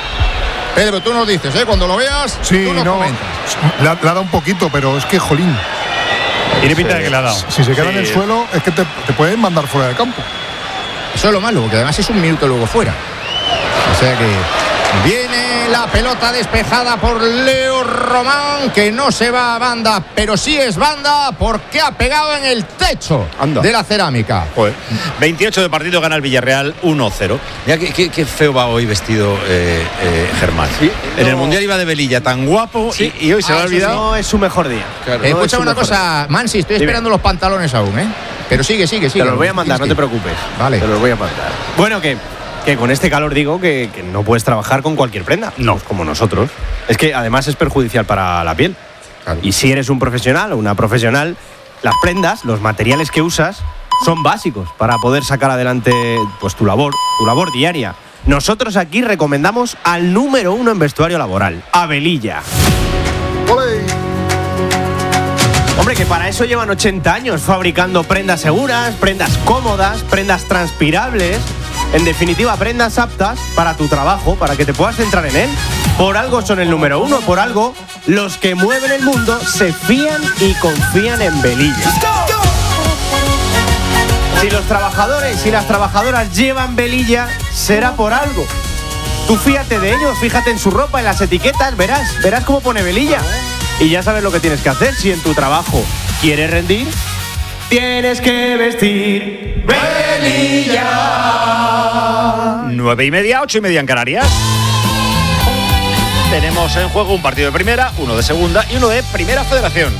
Pedro, tú nos dices, cuando lo veas, sí, tú nos comentas. Le ha dado un poquito, pero es que, jolín. Tiene pinta de que le ha dado. Si se queda en el suelo, es que te pueden mandar fuera del campo. Eso es lo malo, porque además es un minuto luego fuera. O sea que viene la pelota despejada por Leo Román, que no se va a banda, pero sí es banda porque ha pegado en el techo de la cerámica. Joder. 28 de partido, gana el Villarreal 1-0. Mira qué feo va hoy vestido Germán. ¿Sí? En el Mundial iba de velilla, tan guapo, ¿sí? y hoy se lo ha olvidado. No es su mejor día. Claro, escucha una cosa, Mansi, estoy esperando los pantalones aún, Pero sigue. Te los voy a mandar, no te preocupes. Vale. Te los voy a mandar. Bueno, que con este calor digo que no puedes trabajar con cualquier prenda. No. Pues como nosotros. Es que además es perjudicial para la piel. Claro. Y si eres un profesional o una profesional, las prendas, los materiales que usas, son básicos para poder sacar adelante pues tu labor diaria. Nosotros aquí recomendamos al número 1 en vestuario laboral, a Velilla. ¡Olé! Hombre, que para eso llevan 80 años fabricando prendas seguras, prendas cómodas, prendas transpirables. En definitiva, prendas aptas para tu trabajo, para que te puedas centrar en él. Por algo son el número 1, por algo los que mueven el mundo se fían y confían en Velilla. Si los trabajadores y las trabajadoras llevan Velilla, será por algo. Tú fíjate de ellos, fíjate en su ropa, en las etiquetas, verás cómo pone Velilla. Y ya sabes lo que tienes que hacer. Si en tu trabajo quieres rendir, tienes que vestir Velilla. 9:30, 8:30 en Canarias. Tenemos en juego un partido de primera, uno de segunda y uno de primera federación.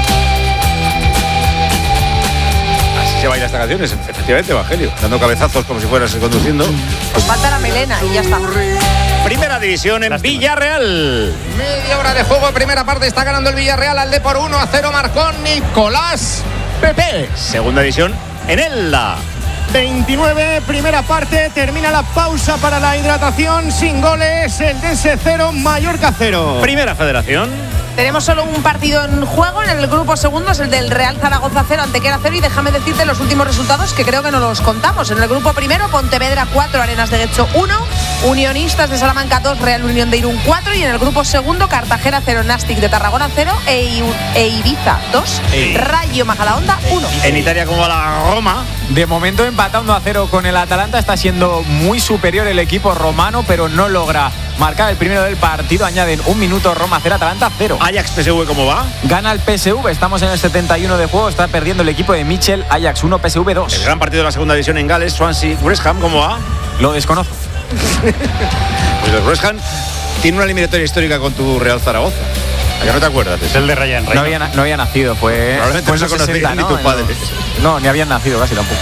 Así se baila esta canción, es efectivamente, Evangelio, dando cabezazos como si fueras conduciendo. Pues falta la melena y ya está. Primera división en Villarreal. Media hora de juego, primera parte, está ganando el Villarreal al Depor 1-0, marcó Nicolás Pepe. Segunda división en Elda. 29, primera parte, termina la pausa para la hidratación, sin goles, el DS 0, Mallorca 0. Primera federación. Tenemos solo un partido en juego en el grupo segundo, es el del Real Zaragoza 0, Antequera 0, y déjame decirte los últimos resultados que creo que no los contamos. En el grupo primero, Pontevedra 4, Arenas de Guecho 1, Unionistas de Salamanca 2, Real Unión de Irún 4, y en el grupo segundo, Cartagena 0, Nastic de Tarragona 0 e Ibiza 2, Rayo Majadahonda 1. En Italia, ¿cómo va la Roma? De momento empatando a 0 con el Atalanta, está siendo muy superior el equipo romano, pero no logra marcar el primero del partido. Añaden un minuto, Roma 0, Atalanta 0. Ajax PSV, ¿cómo va? Gana el PSV, estamos en el 71 de juego, está perdiendo el equipo de Michel, Ajax 1, PSV 2. El gran partido de la segunda división en Gales, Swansea, West Ham, ¿cómo va? Lo desconozco. Pues el West Ham tiene una eliminatoria histórica con tu Real Zaragoza. ¿A que no te acuerdas? Es el de Ryan. No había nacido, fue. Probablemente no se conocían ni tus padres. No, ni habían nacido casi tampoco.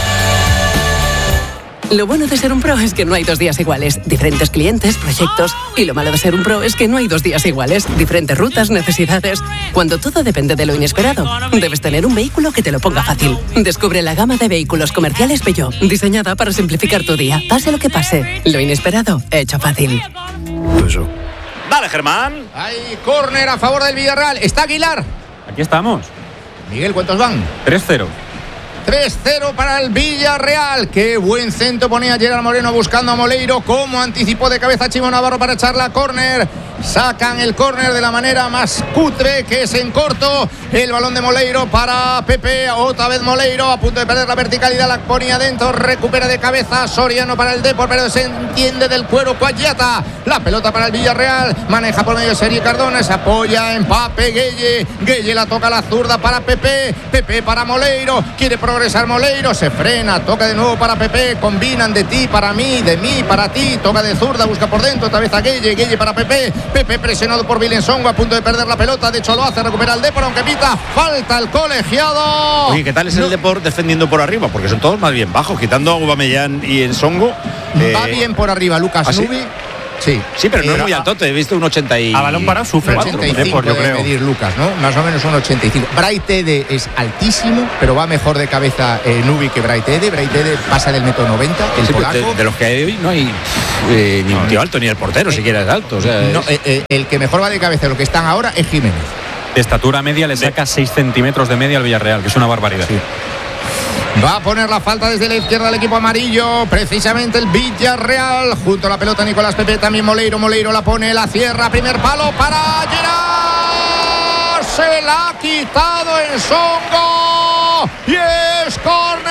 Lo bueno de ser un pro es que no hay 2 días iguales. Diferentes clientes, proyectos. Y lo malo de ser un pro es que no hay 2 días iguales. Diferentes rutas, necesidades. Cuando todo depende de lo inesperado, debes tener un vehículo que te lo ponga fácil. Descubre la gama de vehículos comerciales Peugeot, diseñada para simplificar tu día. Pase lo que pase, lo inesperado, hecho fácil. Dale, Germán. Hay córner a favor del Villarreal. Está Aguilar. Aquí estamos. Miguel, ¿cuántos van? 3-0. 3-0 para el Villarreal. Qué buen centro ponía Gerard Moreno buscando a Moleiro. Como anticipó de cabeza Chimo Navarro para echar la córner. Sacan el córner de la manera más cutre, que es en corto. El balón de Moleiro para Pepe. Otra vez Moleiro a punto de perder la verticalidad. La ponía dentro. Recupera de cabeza Soriano para el Depor, pero se entiende del cuero Cuayata. La pelota para el Villarreal. Maneja por medio de Sergi Cardona. Se apoya en Pape Gueye. Gueye la toca a la zurda para Pepe. Pepe para Moleiro. Quiere progresar Moleiro. Se frena. Toca de nuevo para Pepe. Combinan de ti para mí, de mí para ti. Toca de zurda. Busca por dentro. Otra vez a Gueye. Gueye para Pepe. Pepe presionado por Vilensongo, a punto de perder la pelota. De hecho, lo hace, recupera el Depor, aunque pita falta el colegiado. Oye, ¿qué tal es el Depor defendiendo por arriba? Porque son todos más bien bajos, quitando a Aubameyang y Ensongo. Va bien por arriba Lucas Nubi. Sí, pero no es muy alto, te he visto un 80 y... A balón parado sufre. 85 yo creo. Medir Lucas, ¿no? Más o menos un 85. Braithwaite es altísimo, pero va mejor de cabeza Nubi que Braithwaite. Braithwaite pasa del 1,90 m, el polaco. De los que hay hoy no hay ni un tío alto, ni el portero siquiera es alto. O sea, no, el que mejor va de cabeza de lo que están ahora es Jiménez. De estatura media le saca 6 centímetros de media al Villarreal, que es una barbaridad. Sí. Va a poner la falta desde la izquierda el equipo amarillo, precisamente el Villarreal. Junto a la pelota Nicolás Pepe, también Moleiro la pone, la cierra, primer palo para Gerard. Se la ha quitado Ensongo y es córner.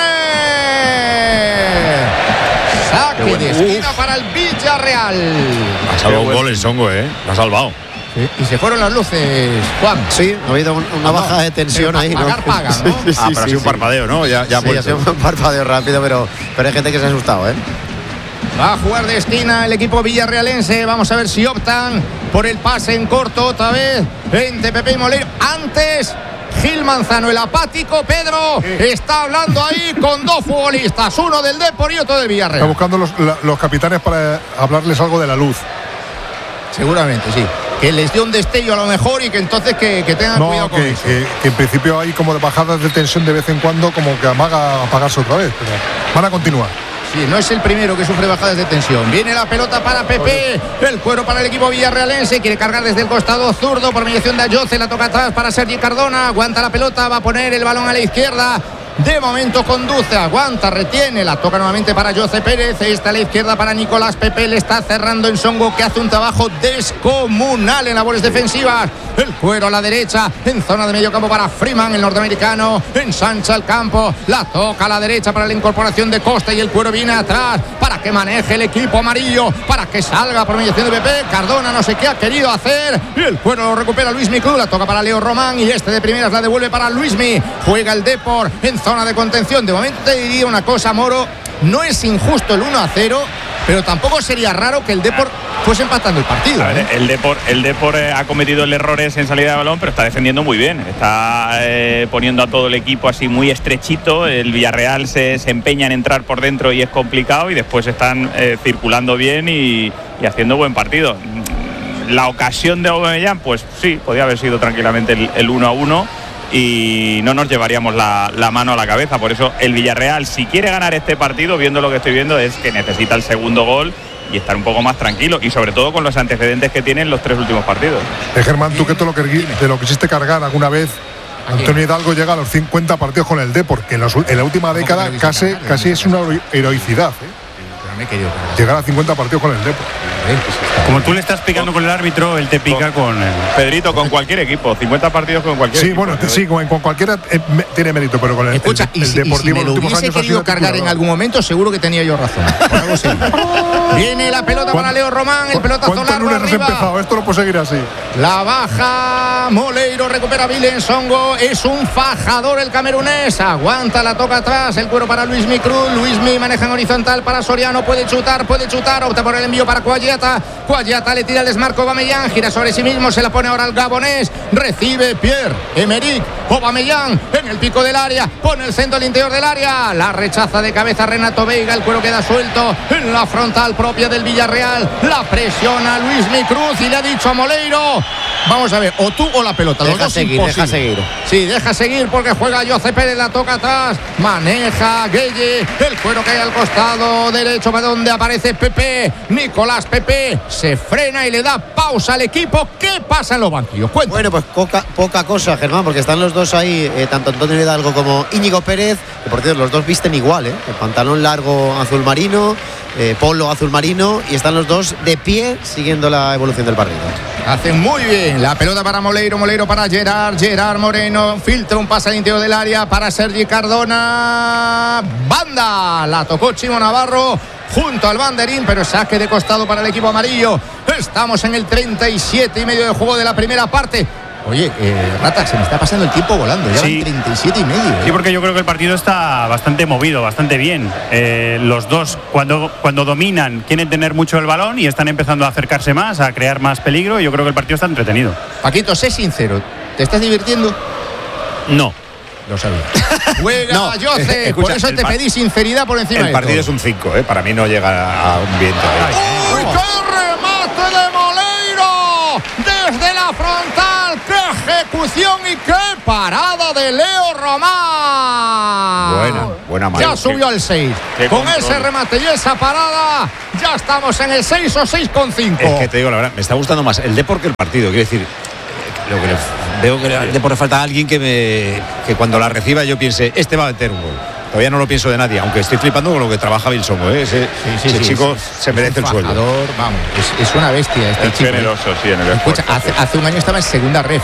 Saque de esquina para el Villarreal. Ha salvado un gol Ensongo, lo ha salvado. Sí, y se fueron las luces, Juan. Sí, ha habido una baja de tensión ahí, ¿no? Pagan, ¿no? Sí, pero ha sido un parpadeo, ¿no? Ya sí, ha sido un parpadeo rápido, pero hay gente que se ha asustado, Va a jugar de esquina el equipo villarrealense. Vamos a ver si optan por el pase en corto otra vez entre Pepe y Moleiro. Antes, Gil Manzano, el apático Pedro, está hablando ahí con dos futbolistas, uno del Depor y otro del Villarreal. Está buscando los capitanes para hablarles algo de la luz. Seguramente, sí. Que les dio un destello a lo mejor y que entonces que tengan cuidado con eso. Que en principio hay como bajadas de tensión de vez en cuando, como que amaga apagarse otra vez. Pero van a continuar. Sí, no es el primero que sufre bajadas de tensión. Viene la pelota para Pepe. El cuero para el equipo villarrealense. Quiere cargar desde el costado zurdo por mediación de Ayoce. La toca atrás para Sergi Cardona. Aguanta la pelota. Va a poner el balón a la izquierda. De momento conduce, aguanta, retiene, la toca nuevamente para José Pérez, está a la izquierda para Nicolás Pepe, le está cerrando Ensongo, que hace un trabajo descomunal en labores defensivas. El cuero a la derecha, en zona de medio campo para Freeman, el norteamericano, ensancha el campo, la toca a la derecha para la incorporación de Costa y el cuero viene atrás para que maneje el equipo amarillo, para que salga por mediación de Pepe. Cardona no sé qué ha querido hacer y el cuero lo recupera Luismi Cruz, la toca para Leo Román y este de primeras la devuelve para Luismi. Juega el Depor en zona de contención. De momento te diría una cosa, Moro, no es injusto el 1-0, pero tampoco sería raro que el Depor fuese empatando el partido. A ver, el Depor ha cometido errores en salida de balón, pero está defendiendo muy bien. Está poniendo a todo el equipo así muy estrechito. El Villarreal se empeña en entrar por dentro y es complicado, y después están circulando bien y haciendo buen partido. La ocasión de Aubameyang, pues sí, podía haber sido tranquilamente el 1-1 y no nos llevaríamos la mano a la cabeza. Por eso el Villarreal, si quiere ganar este partido, viendo lo que estoy viendo, es que necesita el segundo gol y estar un poco más tranquilo, y sobre todo con los antecedentes que tienen los 3 últimos partidos. Germán, tú que te lo quisiste cargar alguna vez. Antonio Hidalgo llega a los 50 partidos con el Depor, que en la última década casi es una heroicidad. Llegar a 50 partidos con el Depor. Como tú le estás picando con el árbitro, él te pica con el... Pedrito, con cualquier equipo, 50 partidos con cualquier equipo. Sí, bueno, sí, con cualquiera tiene mérito, pero con el Deportivo y si me lo hubiese querido cargar en algún momento, seguro que tenía yo razón. Por algo sí. Viene la pelota para Leo Román, el pelotazo largo arriba. Empezado? Esto no puede seguir así. La baja Moleiro, recupera Vilensongo, es un fajador el camerunés, aguanta, la toca atrás, el cuero para Luismi Cruz, Luismi maneja en horizontal para Soriano, puede chutar, opta por el envío para Cuagliata le tira el desmarco a Aubameyang, gira sobre sí mismo, se la pone ahora al gabonés, recibe Pierre-Emerick Aubameyang en el pico del área, pone el centro al interior del área, la rechaza de cabeza Renato Veiga, el cuero queda suelto en la frontal propia del Villarreal, la presiona Luismi Cruz y le ha dicho a Moleiro, vamos a ver, o tú o la pelota, deja seguir. Sí, deja seguir porque juega José Pérez, la toca atrás, maneja Gueye, el cuero cae al costado derecho para donde aparece Pepe, Nicolás Pepe se frena y le da pausa al equipo. ¿Qué pasa en los banquillos? Cuenta. Bueno, pues poca cosa, Germán, porque están los dos ahí, tanto Antonio Hidalgo como Íñigo Pérez, que por cierto los dos visten igual, el pantalón largo azul marino, polo azul marino, y están los dos de pie siguiendo la evolución del partido. Hacen muy bien, la pelota para Moleiro para Gerard Moreno, filtra un pase al interior del área para Sergi Cardona, banda, la tocó Chimo Navarro junto al banderín, pero saque de costado para el equipo amarillo. Estamos en el 37 y medio de juego de la primera parte. Oye, Rata, se me está pasando el tiempo volando. Ya van 37 y medio. Sí, porque yo creo que el partido está bastante movido, bastante bien. Los dos, cuando dominan, quieren tener mucho el balón y están empezando a acercarse más, a crear más peligro. Yo creo que el partido está entretenido. Paquito, sé sincero. ¿Te estás divirtiendo? No. Lo sabía. Juega Jose. Por eso te pedí sinceridad por encima de todo. El partido es un 5, para mí no llega a un viento. ¡Uy, qué remate de Moleiro! Desde la frontal, qué ejecución y qué parada de Leo Román. Buena mano. Ya subió al 6. Con ese remate y esa parada, ya estamos en el 6 o 6,5. Es que te digo la verdad, me está gustando más el Depor que el partido. Quiero decir, lo que veo que al Depor le falta alguien que cuando la reciba yo piense, este va a meter un gol. Todavía no lo pienso de nadie, aunque estoy flipando con lo que trabaja Wilson. Ese chico se merece el sueldo. Vamos, es una bestia este chico. Generoso, sí, en el esfuerzo. Escucha, hace un año estaba en segunda ref,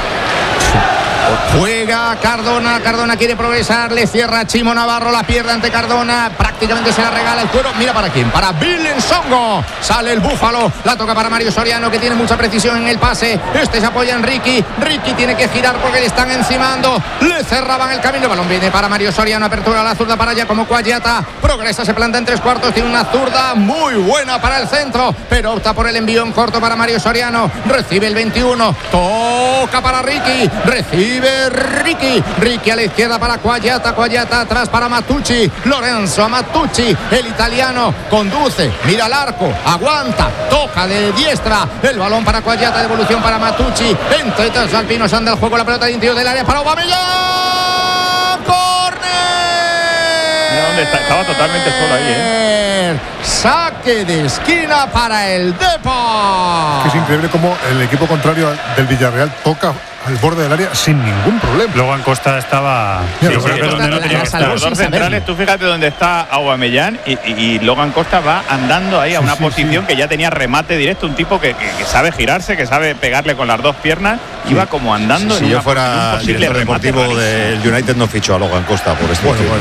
Juega Cardona quiere progresar, le cierra Chimo Navarro, la pierde ante Cardona, prácticamente se la regala el cuero. Mira para quién, para Bilensongo. Sale el Búfalo, la toca para Mario Soriano, que tiene mucha precisión en el pase. Se apoya en Ricky tiene que girar porque le están encimando, le cerraban el camino. El balón viene para Mario Soriano, apertura a la zurda para allá como Cuayata, progresa, se planta en 3/4, tiene una zurda muy buena para el centro, pero opta por el envío en corto para Mario Soriano. Recibe el 21, toca para Ricky, recibe Ricky a la izquierda para Cuayata atrás para Matucci, Lorenzo a Matucci, el italiano conduce, mira al arco, aguanta, toca de diestra, el balón para Cuayata, devolución para Matucci, entre tres alpinos anda el juego, la pelota de interior del área para Aubameyang, córner. Mira dónde está, estaba totalmente solo ahí, Saque de esquina para el Depor. Es increíble cómo el equipo contrario del Villarreal toca al borde del área sin ningún problema. Logan Costa estaba donde no tenía que estar. Los dos centrales, tú fíjate dónde está Aubameyang y Logan Costa va andando ahí a una posición que ya tenía remate directo, un tipo que sabe girarse, que sabe pegarle con las dos piernas, iba como andando. Si yo fuera director deportivo del United no ficho a Logan Costa por este bueno.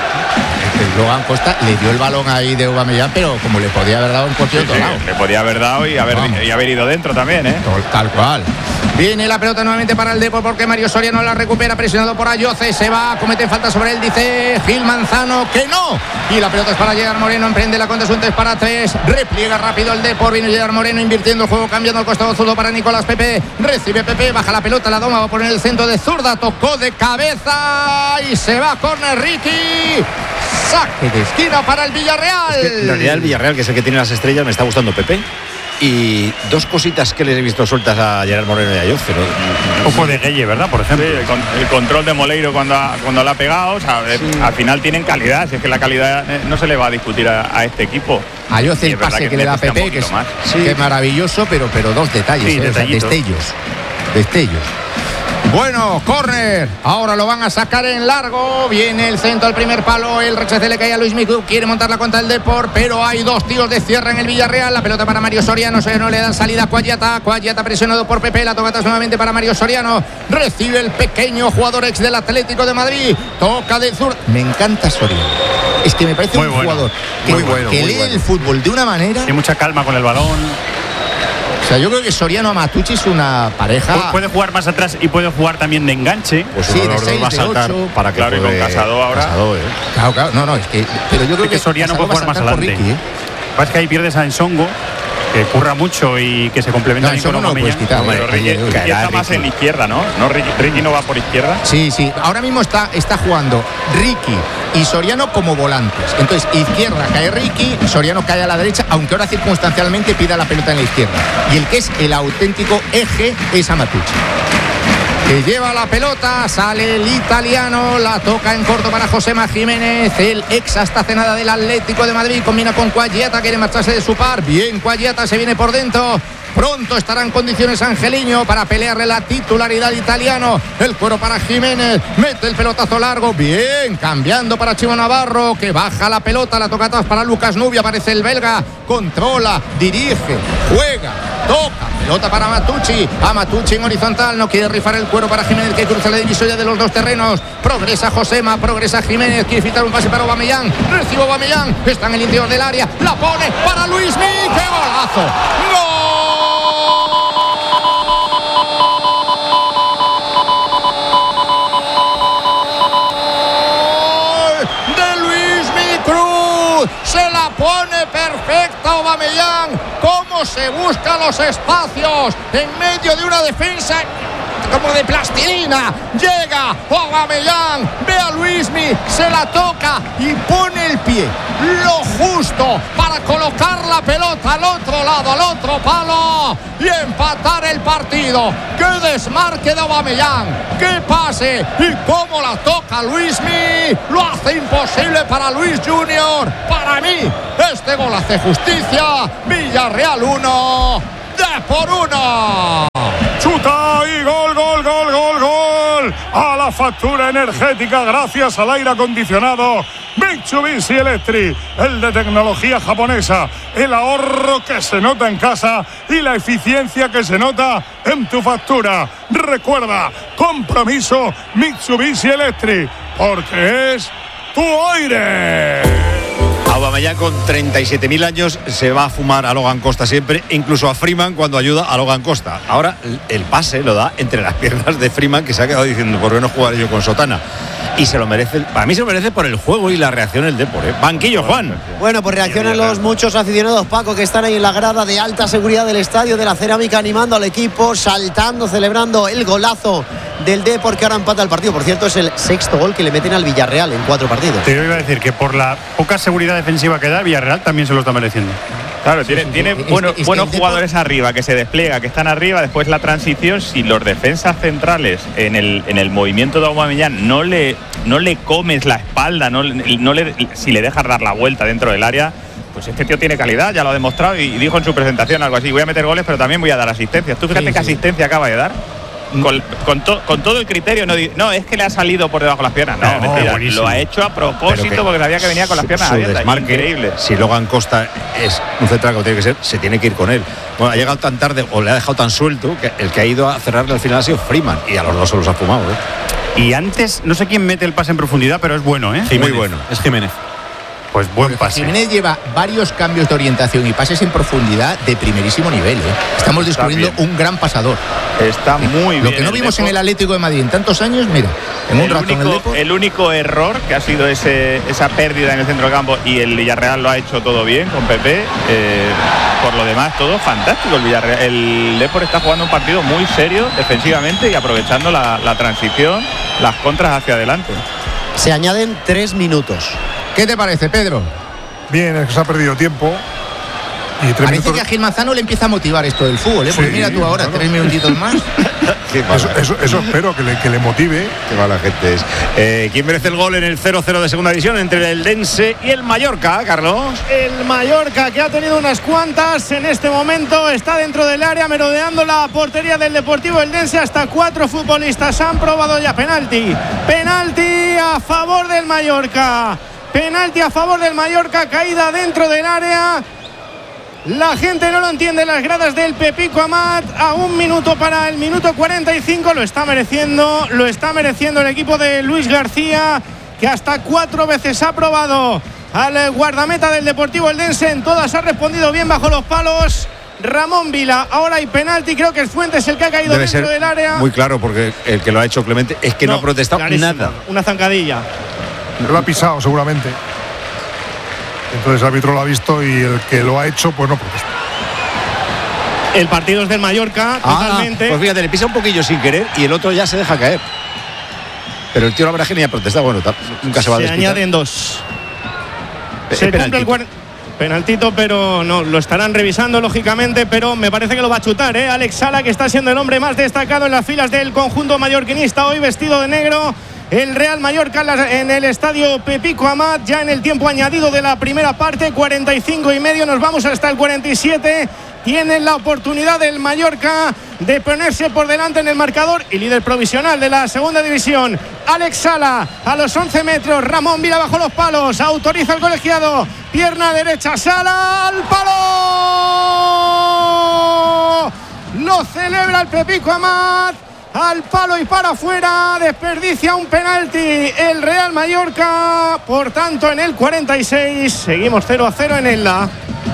Logan Costa le dio el balón ahí de Aubameyang, pero como le podía haber dado en cualquier otro lado. Le podía haber dado y haber ido dentro también, Tal cual. Viene la pelota nuevamente para el Depor porque Mario Soriano la recupera, presionado por Ayoce, se va, comete falta sobre él, dice Gil Manzano que no. Y la pelota es para Gerard Moreno, emprende la contra, es un 3-3, repliega rápido el Depor, viene Gerard Moreno invirtiendo el juego, cambiando al costado zurdo para Nicolás Pepe, recibe Pepe, baja la pelota, la doma, va a poner el centro de zurda, tocó de cabeza y se va a córner Ricky. Saque de esquina para el Villarreal. Es que en realidad el Villarreal, que es el que tiene las estrellas, me está gustando Pepe. Y dos cositas que les he visto sueltas a Gerard Moreno y a Ayoce. Un poco de Gueye, ¿verdad? Por ejemplo. Sí, el control de Moleiro cuando la ha pegado. O sea, al final tienen calidad. Si es que la calidad no se le va a discutir a este equipo. Ayoce el pase que le da Pepe, que es maravilloso, pero dos detalles, destellos. Bueno, córner. Ahora lo van a sacar en largo. Viene el centro al primer palo. El rechace le cae a Luis Micu. Quiere montar la cuenta del Depor, pero hay dos tíos de cierre en el Villarreal. La pelota para Mario Soriano. No le dan salida a Cuayata. Cuayata presionado por Pepe. La toca atrás nuevamente para Mario Soriano. Recibe el pequeño jugador ex del Atlético de Madrid. Toca de zurda. Me encanta Soriano. Es que me parece un jugador que lee el fútbol de una manera. Tiene mucha calma con el balón. O sea, yo creo que Soriano a Matucci es una pareja. Puede jugar más atrás y puede jugar también de enganche. Pues sí, de 6, va a saltar 8. Para que claro, y con Casado ahora. Claro. No, es que. Pero yo creo que Soriano puede jugar más adelante. Ricky, Pasa que ahí pierdes a Ensongo, que curra mucho y que se complementa bien con Aubameyang. Pero Ricky está más en izquierda, ¿no? Ricky no va por izquierda. Sí. Ahora mismo está jugando Ricky y Soriano como volantes. Entonces, izquierda cae Ricky, Soriano cae a la derecha, aunque ahora circunstancialmente pida la pelota en la izquierda. Y el que es el auténtico eje es a Matucci, que lleva la pelota, sale el italiano, la toca en corto para Josema Jiménez, el ex hasta hace nada del Atlético de Madrid, combina con Cuayata, quiere marcharse de su par, bien Cuayata, se viene por dentro. Pronto estará en condiciones Angeliño para pelearle la titularidad italiano. El cuero para Jiménez, mete el pelotazo largo, bien, cambiando para Chimo Navarro, que baja la pelota, la toca atrás para Lucas Nubia, aparece el belga, controla, dirige, juega, toca, pelota para Matucci, a Matucci en horizontal, no quiere rifar el cuero para Jiménez, que cruza la divisoria de los dos terrenos, progresa Josema, progresa Jiménez, quiere filtrar un pase para Aubameyang, recibe Aubameyang, está en el interior del área, la pone para Luismi, ¡qué golazo! ¡Gol! José busca los espacios en medio de una defensa como de plastilina. Llega Aubameyang, ve a Luismi, se la toca y pone el pie lo justo para colocar la pelota al otro lado, al otro palo y empatar el partido. ¡Qué desmarque de Aubameyang! ¡Qué pase! ¿Y cómo la toca Luismi? Lo hace imposible para Luis Junior. Para mí, este gol hace justicia. Villarreal 1, Depor 1. Chuta y gol, gol, gol, gol, gol. A la factura energética gracias al aire acondicionado Mitsubishi Electric, el de tecnología japonesa, el ahorro que se nota en casa y la eficiencia que se nota en tu factura. Recuerda, compromiso Mitsubishi Electric, porque es tu aire. Aubameyang con 37.000 años se va a fumar a Logan Costa siempre, incluso a Freeman cuando ayuda a Logan Costa. Ahora el pase lo da entre las piernas de Freeman, que se ha quedado diciendo ¿por qué no jugaré yo con Sotana? Y se lo merece, para mí se lo merece por el juego y la reacción del Depor, ¿eh? Banquillo, Juan. Bueno, pues reaccionan los muchos aficionados, Paco, que están ahí en la grada de alta seguridad del estadio de la Cerámica, animando al equipo, saltando, celebrando el golazo del Depor, que ahora empata el partido. Por cierto, es el sexto gol que le meten al Villarreal en 4 partidos. Te iba a decir que por la poca seguridad defensiva que da, Villarreal también se lo está mereciendo. Claro, tiene buenos jugadores arriba, que se despliega, que están arriba. Después la transición, si los defensas centrales en el movimiento de Aubameyang no le comes la espalda, si le dejas dar la vuelta dentro del área, pues este tío tiene calidad, ya lo ha demostrado y dijo en su presentación algo así: voy a meter goles, pero también voy a dar asistencias. Tú fíjate qué asistencia acaba de dar. Con todo el criterio, no es que le ha salido por debajo de las piernas, no, mentira, lo ha hecho a propósito porque sabía que venía con las piernas abiertas. Increíble. Si Logan Costa es un central como tiene que ser, se tiene que ir con él. Bueno, ha llegado tan tarde o le ha dejado tan suelto que el que ha ido a cerrarle al final ha sido Freeman, y a los dos se los ha fumado, ¿eh? Y antes, no sé quién mete el pase en profundidad, pero es bueno, ¿eh? Muy bueno. Es Jiménez. Pues buen pase. Jiménez lleva varios cambios de orientación y pases en profundidad de primerísimo nivel, ¿eh? Estamos descubriendo un gran pasador. Está muy bien. Lo que no vimos en el Atlético de Madrid en tantos años, mira, en un rato en el Depor. El único error que ha sido esa pérdida en el centro del campo, y el Villarreal lo ha hecho todo bien con Pepe. Por lo demás, todo fantástico. El Depor está jugando un partido muy serio defensivamente y aprovechando la transición, las contras hacia adelante. Se añaden 3 minutos. ¿Qué te parece, Pedro? Bien, es que se ha perdido tiempo. Y parece que a Gil Manzano le empieza a motivar esto del fútbol, ¿eh? Porque mira tú ahora, claro. 3 minutitos más. Eso espero que le motive. Qué mala gente es. ¿Quién merece el gol en el 0-0 de segunda división entre el Eldense y el Mallorca, Carlos? El Mallorca, que ha tenido unas cuantas en este momento, está dentro del área merodeando la portería del Deportivo Eldense. Hasta 4 futbolistas han probado ya penalti. Penalti a favor del Mallorca. Penalti a favor del Mallorca, caída dentro del área. La gente no lo entiende, las gradas del Pepico Amat. A 1 minuto para el minuto 45. Lo está mereciendo el equipo de Luis García, que hasta 4 veces ha probado al guardameta del Deportivo Eldense. En todas ha respondido bien bajo los palos Ramón Vila. Ahora hay penalti, creo que el Fuentes es el que ha caído dentro del área. Muy claro, porque el que lo ha hecho Clemente es que no ha protestado clarísimo, nada. Una zancadilla. Lo ha pisado seguramente. Entonces el árbitro lo ha visto y el que lo ha hecho pues no protesta. El partido es del Mallorca, totalmente. Pues fíjate, le pisa un poquillo sin querer y el otro ya se deja caer. Pero el tío la verdad que ni ha protestado. Bueno, nunca se va a despistar. Se añaden 2. Se cumple el penaltito, pero no, lo estarán revisando lógicamente, pero me parece que lo va a chutar, ¿eh? Alex Sala, que está siendo el hombre más destacado en las filas del conjunto mallorquinista, hoy vestido de negro. El Real Mallorca en el estadio Pepico Amat, ya en el tiempo añadido de la primera parte, 45,5, nos vamos hasta el 47. Tienen la oportunidad del Mallorca de ponerse por delante en el marcador y líder provisional de la segunda división. Alex Sala a los 11 metros, Ramón Vila bajo los palos, autoriza el colegiado, pierna derecha, Sala al palo. Lo celebra el Pepico Amat. Al palo y para afuera, desperdicia un penalti el Real Mallorca. Por tanto, en el 46 seguimos 0-0 en el La.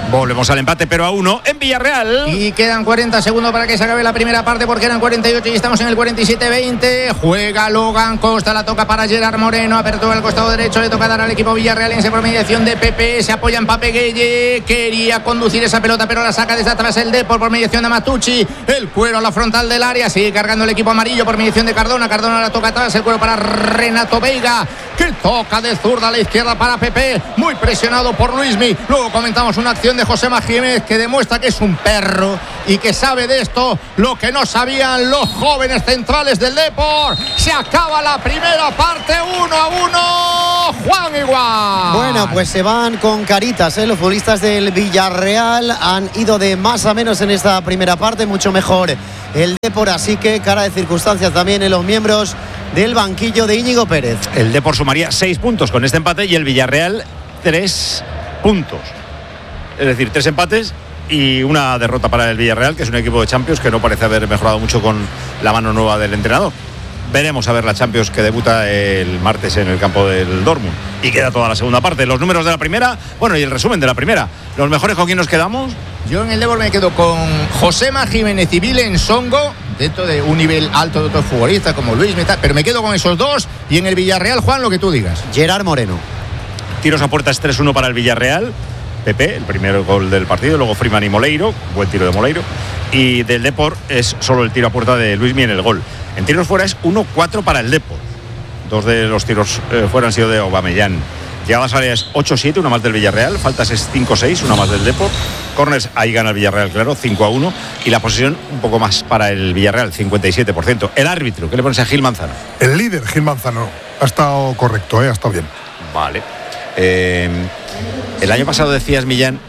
Volvemos al empate, pero a 1 en Villarreal. Y quedan 40 segundos para que se acabe la primera parte, porque eran 48 y estamos en el 47-20. Juega Logan Costa, la toca para Gerard Moreno, apertura al costado derecho, le toca dar al equipo villarrealense por mediación de Pepe, se apoya en Pape Gueye, quería conducir esa pelota, pero la saca desde atrás el Depor por mediación de Matucci, el cuero a la frontal del área, sigue cargando el equipo amarillo por mediación de Cardona la toca atrás, el cuero para Renato Veiga, que toca de zurda a la izquierda para Pepe, muy presionado por Luismi. Luego comentamos una acción de Josema Jiménez que demuestra que es un perro y que sabe de esto lo que no sabían los jóvenes centrales del Depor. Se acaba la primera parte, 1-1, Juan igual. Bueno, pues se van con caritas, los futbolistas del Villarreal han ido de más a menos en esta primera parte, mucho mejor el Depor, así que cara de circunstancias también en los miembros del banquillo de Íñigo Pérez. El Depor sumaría 6 puntos con este empate y el Villarreal 3 puntos. Es decir, 3 empates y una derrota para el Villarreal, que es un equipo de Champions que no parece haber mejorado mucho con la mano nueva del entrenador. Veremos a ver la Champions que debuta el martes en el campo del Dortmund. Y queda toda la segunda parte. Los números de la primera, bueno, y el resumen de la primera. ¿Los mejores con quién nos quedamos? Yo en el Depor me quedo con Josema Jiménez y Vilen Songo, dentro de un nivel alto de otros futbolistas como Luis Meta, pero me quedo con esos dos. Y en el Villarreal, Juan, lo que tú digas. Gerard Moreno. Tiros a puerta es 3-1 para el Villarreal. Pepe, el primer gol del partido, luego Freeman y Moleiro, buen tiro de Moleiro, y del Depor es solo el tiro a puerta de Luismi en el gol. En tiros fuera es 1-4 para el Depor. 2 de los tiros fuera han sido de Aubameyang. Llegadas áreas 8-7, una más del Villarreal, faltas es 5-6, una más del Depor. Corners, ahí gana el Villarreal, claro, 5-1, y la posesión un poco más para el Villarreal, 57%. El árbitro, ¿qué le pones a Gil Manzano? El líder, Gil Manzano, ha estado correcto, ha estado bien. Vale. El año pasado decías, Millán,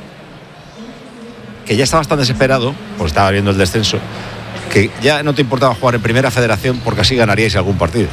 que ya estabas tan desesperado, pues estaba viendo el descenso, que ya no te importaba jugar en Primera Federación porque así ganaríais algún partido.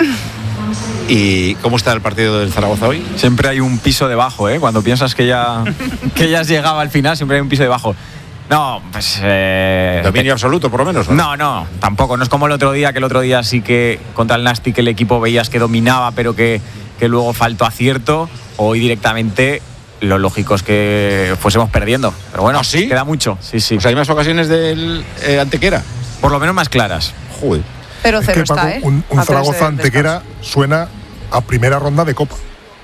¿Y cómo está el partido del Zaragoza hoy? Siempre hay un piso debajo, ¿eh? Cuando piensas que ya has llegado al final, siempre hay un piso debajo. No, pues... dominio absoluto, por lo menos, ¿no? No, tampoco. No es como el otro día, que el otro día sí que contra el Nastic el equipo veías que dominaba, pero que luego faltó acierto. Hoy directamente lo lógico es que fuésemos perdiendo. Pero bueno, ¿sí? Queda mucho. Sí. Pues hay más ocasiones del Antequera. Por lo menos más claras. Joder. Pero cero está, Paco, un Zaragoza Antequera suena a primera ronda de Copa.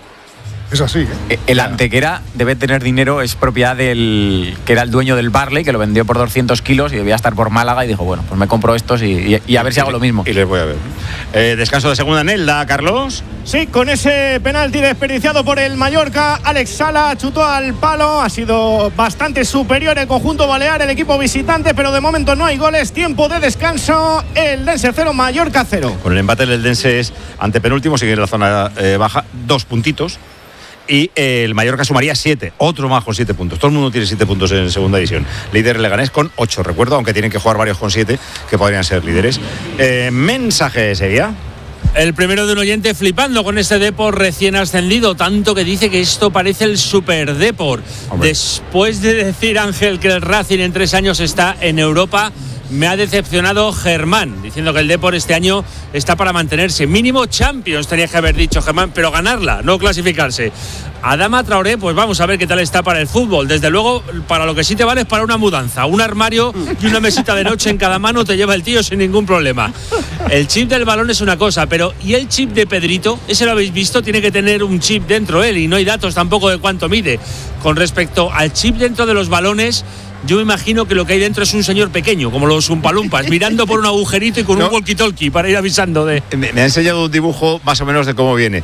Es así, ¿eh? El Antequera debe tener dinero, es propiedad del que era el dueño del Barley, que lo vendió por 200 kilos y debía estar por Málaga y dijo, bueno, pues me compro estos y a ver si hago lo mismo. Y les voy a ver. Descanso de segunda en Elda, Carlos. Sí, con ese penalti desperdiciado por el Mallorca, Alex Sala chutó al palo, ha sido bastante superior el conjunto balear, el equipo visitante, pero de momento no hay goles, tiempo de descanso, el Dense 0, Mallorca 0. Con el empate el Dense es antepenúltimo, sigue en la zona baja, 2 puntitos. Y el Mallorca sumaría 7, otro más con 7 puntos. Todo el mundo tiene 7 puntos en segunda división. Líder Leganés con 8, recuerdo, aunque tienen que jugar varios con 7, que podrían ser líderes. Mensaje, Sevilla. El primero de un oyente flipando con este Depor recién ascendido, tanto que dice que esto parece el Super Depor. Después de decir, Ángel, que el Racing en 3 años está en Europa, me ha decepcionado Germán, diciendo que el Depor este año está para mantenerse. Mínimo Champions tenía que haber dicho Germán, pero ganarla, no clasificarse. Adama Traoré, pues vamos a ver qué tal está para el fútbol. Desde luego, para lo que sí te vale es para una mudanza. Un armario y una mesita de noche en cada mano te lleva el tío sin ningún problema. El chip del balón es una cosa, pero ¿y el chip de Pedrito? Ese lo habéis visto, tiene que tener un chip dentro él y no hay datos tampoco de cuánto mide. Con respecto al chip dentro de los balones, yo me imagino que lo que hay dentro es un señor pequeño, como los Umpalumpas, mirando por un agujerito y con un walkie-talkie para ir avisando de... Me ha enseñado un dibujo más o menos de cómo viene.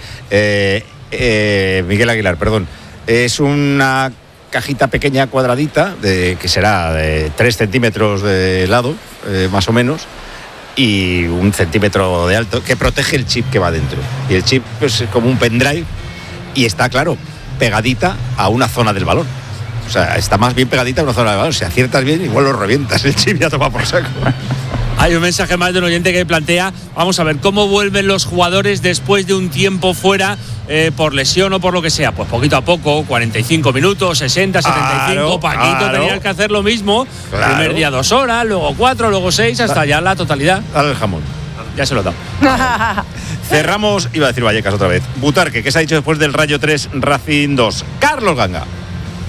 Miguel Aguilar, perdón. Es una cajita pequeña, cuadradita, que será de 3 centímetros de lado, más o menos, y 1 centímetro de alto, que protege el chip que va dentro. Y el chip es como un pendrive y está, claro, pegadita a una zona del balón. O sea, está más bien pegadita a una zona del balón. Si aciertas bien, igual lo revientas. El chip ya toma por saco. Hay un mensaje más de un oyente que plantea, vamos a ver, ¿cómo vuelven los jugadores después de un tiempo fuera por lesión o por lo que sea? Pues poquito a poco, 45 minutos, 60, 75, Paquito tenía que hacer lo mismo. Claro. Primer día 2 horas, luego 4, luego 6, hasta ya la totalidad. Dale el jamón. Ya se lo he dado. Cerramos, iba a decir Vallecas otra vez. Butarque, ¿qué se ha dicho después del Rayo 3, Racing 2? Carlos Ganga.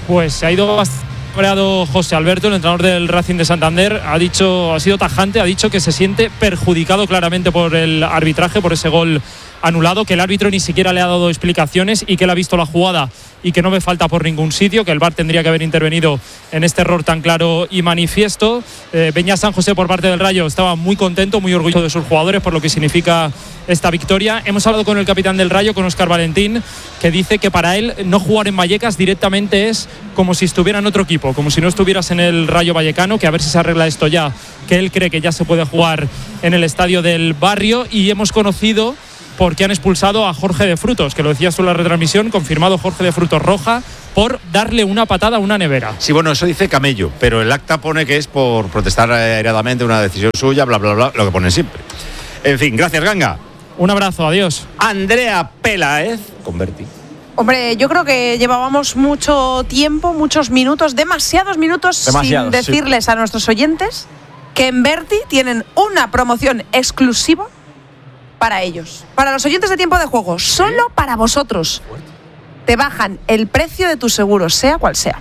Pues se ha ido bastante cabreado José Alberto, el entrenador del Racing de Santander. Ha sido tajante, ha dicho que se siente perjudicado claramente por el arbitraje, por ese gol anulado, que el árbitro ni siquiera le ha dado explicaciones y que él ha visto la jugada y que no ve falta por ningún sitio, que el VAR tendría que haber intervenido en este error tan claro y manifiesto. Beñat San José, por parte del Rayo, estaba muy contento, muy orgulloso de sus jugadores por lo que significa esta victoria. Hemos hablado con el capitán del Rayo, con Óscar Valentín, que dice que para él no jugar en Vallecas directamente es como si estuviera en otro equipo, como si no estuvieras en el Rayo Vallecano, que a ver si se arregla esto ya, que él cree que ya se puede jugar en el estadio del barrio. Y hemos conocido porque han expulsado a Jorge de Frutos, que lo decías tú en la retransmisión, confirmado Jorge de Frutos roja por darle una patada a una nevera. Sí, bueno, eso dice Camello, pero el acta pone que es por protestar airadamente una decisión suya, bla, bla, bla, lo que ponen siempre. En fin, gracias, Ganga. Un abrazo, adiós. Andrea Peláez, con Berti. Hombre, yo creo que llevábamos mucho tiempo, muchos minutos, demasiados minutos sin decirles a nuestros oyentes que en Berti tienen una promoción exclusiva para ellos, para los oyentes de Tiempo de Juego, solo para vosotros. Te bajan el precio de tu seguro, sea cual sea.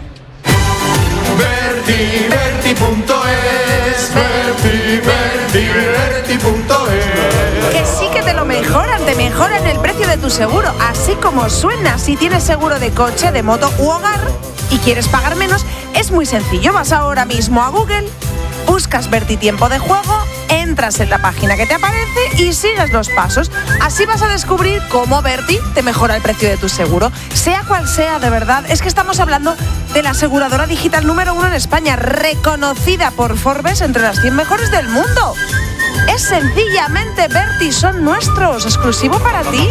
Que sí que te lo mejoran, te mejoran el precio de tu seguro, así como suena. Si tienes seguro de coche, de moto u hogar y quieres pagar menos, es muy sencillo. Vas ahora mismo a Google, buscas Berti Tiempo de Juego, entras en la página que te aparece y sigues los pasos. Así vas a descubrir cómo Berti te mejora el precio de tu seguro. Sea cual sea, de verdad, es que estamos hablando de la aseguradora digital número 1 en España, reconocida por Forbes entre las 100 mejores del mundo. Es sencillamente Berti, son nuestros, exclusivo para ti.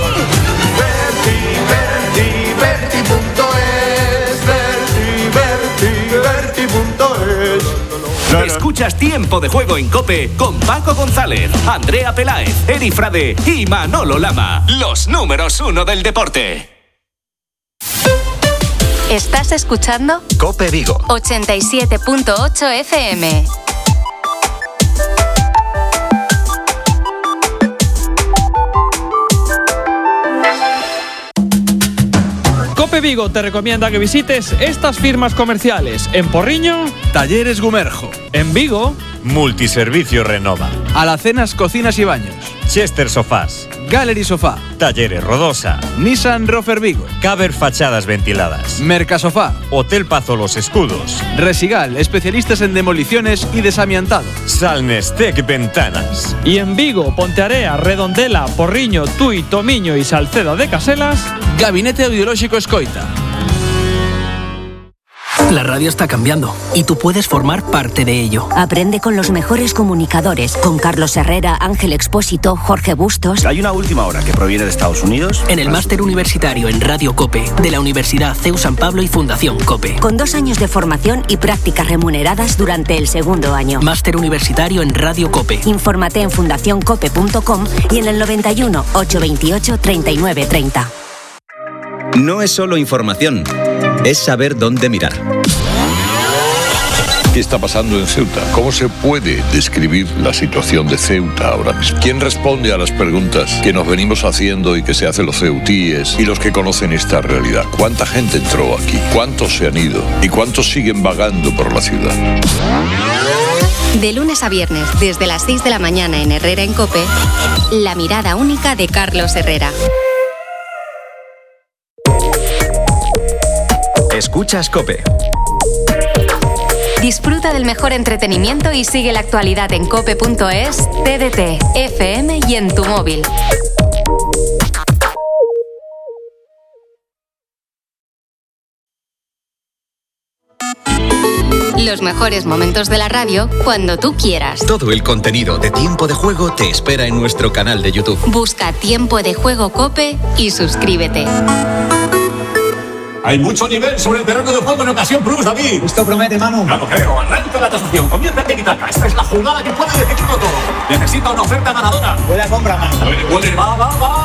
Berti.es. Escuchas Tiempo de Juego en COPE con Paco González, Andrea Peláez, Eri Frade y Manolo Lama. Los números 1 del deporte. ¿Estás escuchando? COPE Vigo 87.8 FM. COPE Vigo te recomienda que visites estas firmas comerciales. En Porriño, Talleres Gumerjo. En Vigo, Multiservicio Renova. Alacenas Cocinas y Baños. Chester Sofás. Gallery Sofá. Talleres Rodosa. Nissan Rofer Vigo. Caber Fachadas Ventiladas. Mercasofá. Hotel Pazo Los Escudos. Resigal, especialistas en demoliciones y desamiantado. Salnestec Ventanas. Y en Vigo, Pontearea, Redondela, Porriño, Tui, Tomiño y Salceda de Caselas, Gabinete Audiolóxico Escoita. La radio está cambiando y tú puedes formar parte de ello. Aprende con los mejores comunicadores, con Carlos Herrera, Ángel Expósito, Jorge Bustos. Hay una última hora que proviene de Estados Unidos. En el máster universitario en Radio COPE de la Universidad CEU San Pablo y Fundación COPE. Con 2 años de formación y prácticas remuneradas durante el 2º año. Máster universitario en Radio COPE. Infórmate en fundacioncope.com y en el 91 828 3930. No es solo información, es saber dónde mirar. ¿Qué está pasando en Ceuta? ¿Cómo se puede describir la situación de Ceuta ahora mismo? ¿Quién responde a las preguntas que nos venimos haciendo y que se hacen los ceutíes y los que conocen esta realidad? ¿Cuánta gente entró aquí? ¿Cuántos se han ido? ¿Y cuántos siguen vagando por la ciudad? De lunes a viernes, desde las 6 de la mañana en Herrera en COPE, la mirada única de Carlos Herrera. Escuchas COPE. Disfruta del mejor entretenimiento y sigue la actualidad en cope.es, TDT, FM y en tu móvil. Los mejores momentos de la radio cuando tú quieras. Todo el contenido de Tiempo de Juego te espera en nuestro canal de YouTube. Busca Tiempo de Juego COPE y suscríbete. Hay mucho nivel sobre el terreno de juego en ocasión Plus, David. Esto promete, Manu. Claro, creo. Arranca la tasación. Comienza tiki-taka. Esta es la jugada que puede decidirlo todo. Necesita una oferta ganadora. Buena compra, Manu. Va.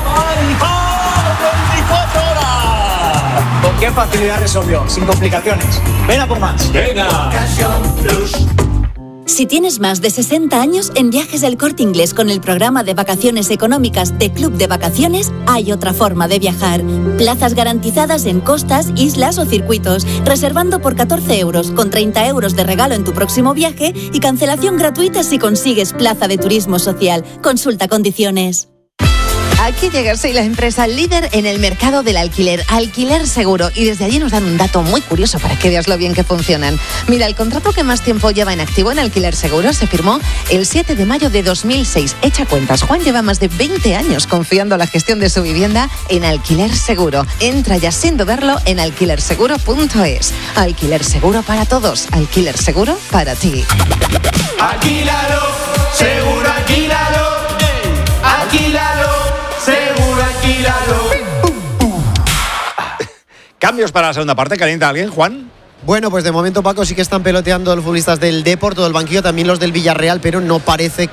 24 horas. ¿Con qué facilidad resolvió? Sin complicaciones. Ven a por más. Venga. Ocasión Plus. Si tienes más de 60 años, en Viajes El Corte Inglés con el programa de vacaciones económicas de Club de Vacaciones hay otra forma de viajar. Plazas garantizadas en costas, islas o circuitos, reservando por 14 euros, con 30 euros de regalo en tu próximo viaje y cancelación gratuita si consigues plaza de turismo social. Consulta condiciones. Aquí llega la empresa líder en el mercado del alquiler, Alquiler Seguro, y desde allí nos dan un dato muy curioso para que veas lo bien que funcionan. Mira, el contrato que más tiempo lleva en activo en Alquiler Seguro se firmó el 7 de mayo de 2006. Echa cuentas, Juan lleva más de 20 años confiando la gestión de su vivienda en Alquiler Seguro. Entra ya sin dudarlo en alquilerseguro.es. Alquiler Seguro para todos, Alquiler Seguro para ti. Alquílalo, seguro alquílalo, alquílalo. Seguro, alquílalo. Cambios para la segunda parte. ¿Calienta alguien, Juan? Bueno, pues de momento, Paco, sí que están peloteando los futbolistas del Depor, todo el banquillo, también los del Villarreal, pero no parece